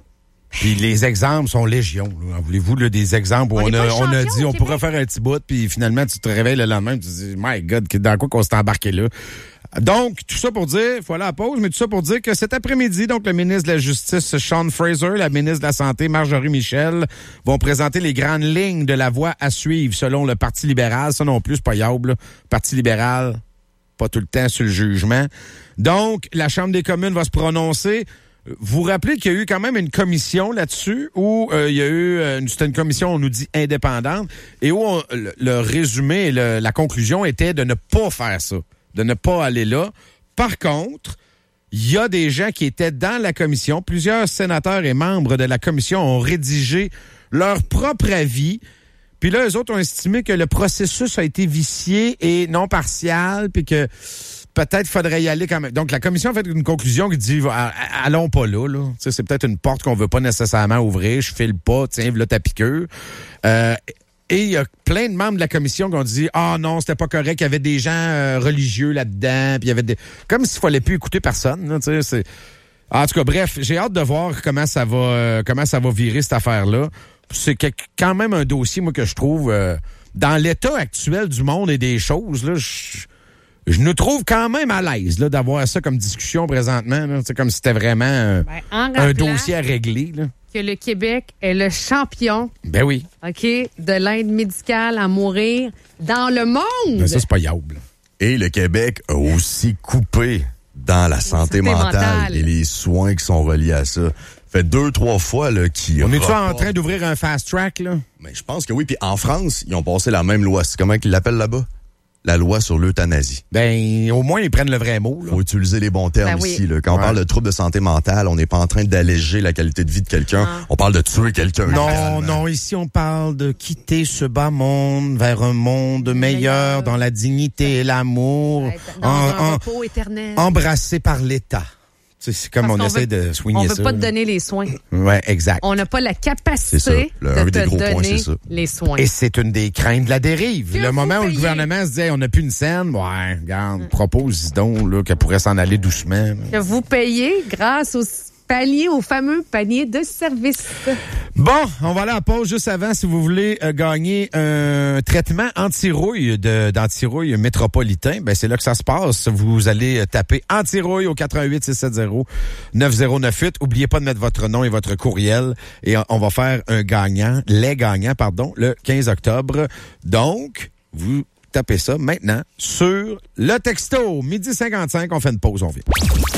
Puis les exemples sont légion. Là. Voulez-vous là, des exemples où On on, est a, pas on a champion dit au on Québec. pourrait faire un petit bout, puis finalement tu te réveilles le lendemain et tu te dis My God, que- dans quoi qu'on s'est embarqué là? Donc, tout ça pour dire, il faut aller à la pause, mais tout ça pour dire que cet après-midi, donc le ministre de la Justice, Sean Fraser, la ministre de la Santé, Marjorie Michel, vont présenter les grandes lignes de la voie à suivre selon le Parti libéral. Ça non plus, c'est pas yable. Parti libéral, pas tout le temps sur le jugement. Donc, la Chambre des communes va se prononcer. Vous vous rappelez qu'il y a eu quand même une commission là-dessus où euh, il y a eu, euh, c'était une commission, on nous dit, indépendante, et où on- le, le résumé et le- la conclusion était de ne pas faire ça, de ne pas aller là. Par contre, il y a des gens qui étaient dans la commission, plusieurs sénateurs et membres de la commission ont rédigé leur propre avis. Puis là, eux autres ont estimé que le processus a été vicié et non partial, puis que peut-être faudrait y aller quand même. Donc, la commission a fait une conclusion qui dit ah, allons pas là. là. Tu sais, c'est peut-être une porte qu'on veut pas nécessairement ouvrir. Je file pas, tiens, voilà ta piqûre. Euh, et il y a plein de membres de la commission qui ont dit ah non, c'était pas correct. Il y avait des gens euh, religieux là-dedans. Puis il y avait des comme s'il fallait plus écouter personne. Là, tu sais, c'est... En tout cas, bref, j'ai hâte de voir comment ça va, euh, comment ça va virer cette affaire-là. C'est que- quand même un dossier, moi, que je trouve euh, dans l'état actuel du monde et des choses. Là, je, je nous trouve quand même à l'aise là, d'avoir ça comme discussion présentement. Là. C'est comme si c'était vraiment euh, Ben, en un rappelant dossier à régler. Là. que le Québec est le champion, Ben oui. OK, de l'aide médicale à mourir dans le monde. Ben ça, c'est pas yable. Et le Québec a aussi coupé dans la santé, santé mentale, mentale. et les soins qui sont reliés à ça. Fait deux, trois fois là, qui On est-tu en reportent. train d'ouvrir un fast track, là? Mais je pense que oui. Puis en France, ils ont passé la même loi. C'est comment qu'ils l'appellent là-bas? La loi sur l'euthanasie. Ben, au moins, ils prennent le vrai mot, là. Faut utiliser les bons termes Ben oui. ici. Là. Quand Ouais. on parle de troubles de santé mentale, on n'est pas en train d'alléger la qualité de vie de quelqu'un. Ah. On parle de tuer quelqu'un. Non, littéralement. non, ici on parle de quitter ce bas monde vers un monde meilleur, Meilleur. dans la dignité et l'amour, Être dans en- un en- repos éternel. embrassé par l'État. Tu sais, c'est comme Parce on qu'on essaie veut- de soigner On ça. veut pas te là. donner les soins. Ouais, exact. On n'a pas la capacité C'est ça. Le- un de des te gros points, donner c'est ça. les soins. Et c'est une des craintes de la dérive. Que le vous moment où le payez. gouvernement se dit hey, on n'a plus une scène, ouais, regarde, propose donc là, qu'elle pourrait s'en aller doucement. là. Que vous payez grâce au palier, au fameux panier de services. Bon, on va aller à la pause juste avant si vous voulez euh, gagner un traitement anti-rouille de, d'anti-rouille métropolitain. Ben c'est là que ça se passe. Vous allez euh, taper anti-rouille au quatre un huit six sept zéro neuf zéro neuf huit. Oubliez pas de mettre votre nom et votre courriel et on, on va faire un gagnant, les gagnants, pardon, le quinze octobre. Donc, vous tapez ça maintenant sur le texto. Midi cinquante-cinq, on fait une pause, on vient.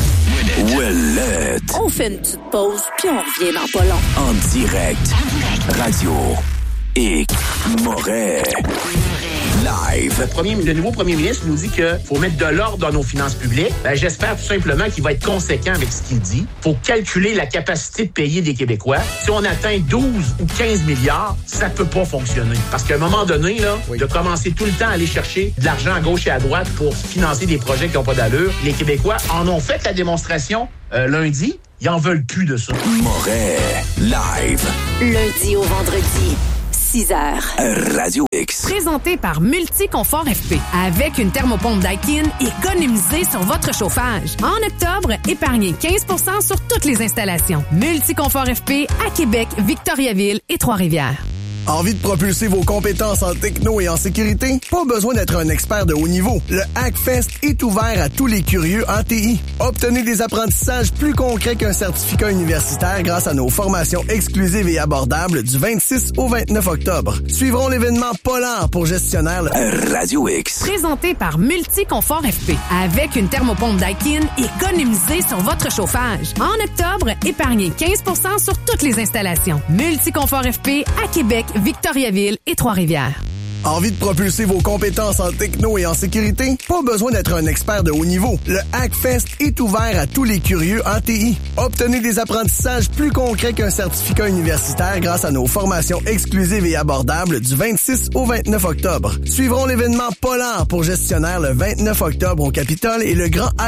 Ouellette. On fait une petite pause, puis on revient dans pas long. En direct. Radio. Et Moret. Live. Le, premier, le nouveau premier ministre nous dit qu'il faut mettre de l'ordre dans nos finances publiques. Ben, j'espère tout simplement qu'il va être conséquent avec ce qu'il dit. Il faut calculer la capacité de payer des Québécois. Si on atteint douze ou quinze milliards, ça peut pas fonctionner. Parce qu'à un moment donné, là, oui. de commencer tout le temps à aller chercher de l'argent à gauche et à droite pour financer des projets qui n'ont pas d'allure, les Québécois en ont fait la démonstration euh, lundi. Ils en veulent plus de ça. Moret, live. Lundi au vendredi. six heures. Radio X. Présenté par Multiconfort F P. Avec une thermopompe Daikin, économisez sur votre chauffage. En octobre, épargnez quinze pour cent sur toutes les installations. Multiconfort F P à Québec, Victoriaville et Trois-Rivières. Envie de propulser vos compétences en techno et en sécurité? Pas besoin d'être un expert de haut niveau. Le Hackfest est ouvert à tous les curieux en T I. Obtenez des apprentissages plus concrets qu'un certificat universitaire grâce à nos formations exclusives et abordables du vingt-six au vingt-neuf octobre. Suivrons l'événement Polar pour gestionnaire Radio X. Présenté par Multiconfort F P. Avec une thermopompe Daikin, économisez sur votre chauffage. En octobre, épargnez quinze pour cent sur toutes les installations. Multiconfort F P à Québec, Victoriaville et Trois-Rivières. Envie de propulser vos compétences en techno et en sécurité? Pas besoin d'être un expert de haut niveau. Le Hackfest est ouvert à tous les curieux en T I. Obtenez des apprentissages plus concrets qu'un certificat universitaire grâce à nos formations exclusives et abordables du vingt-six au vingt-neuf octobre. Suivrons l'événement Polar pour gestionnaire le vingt-neuf octobre au Capitole et le grand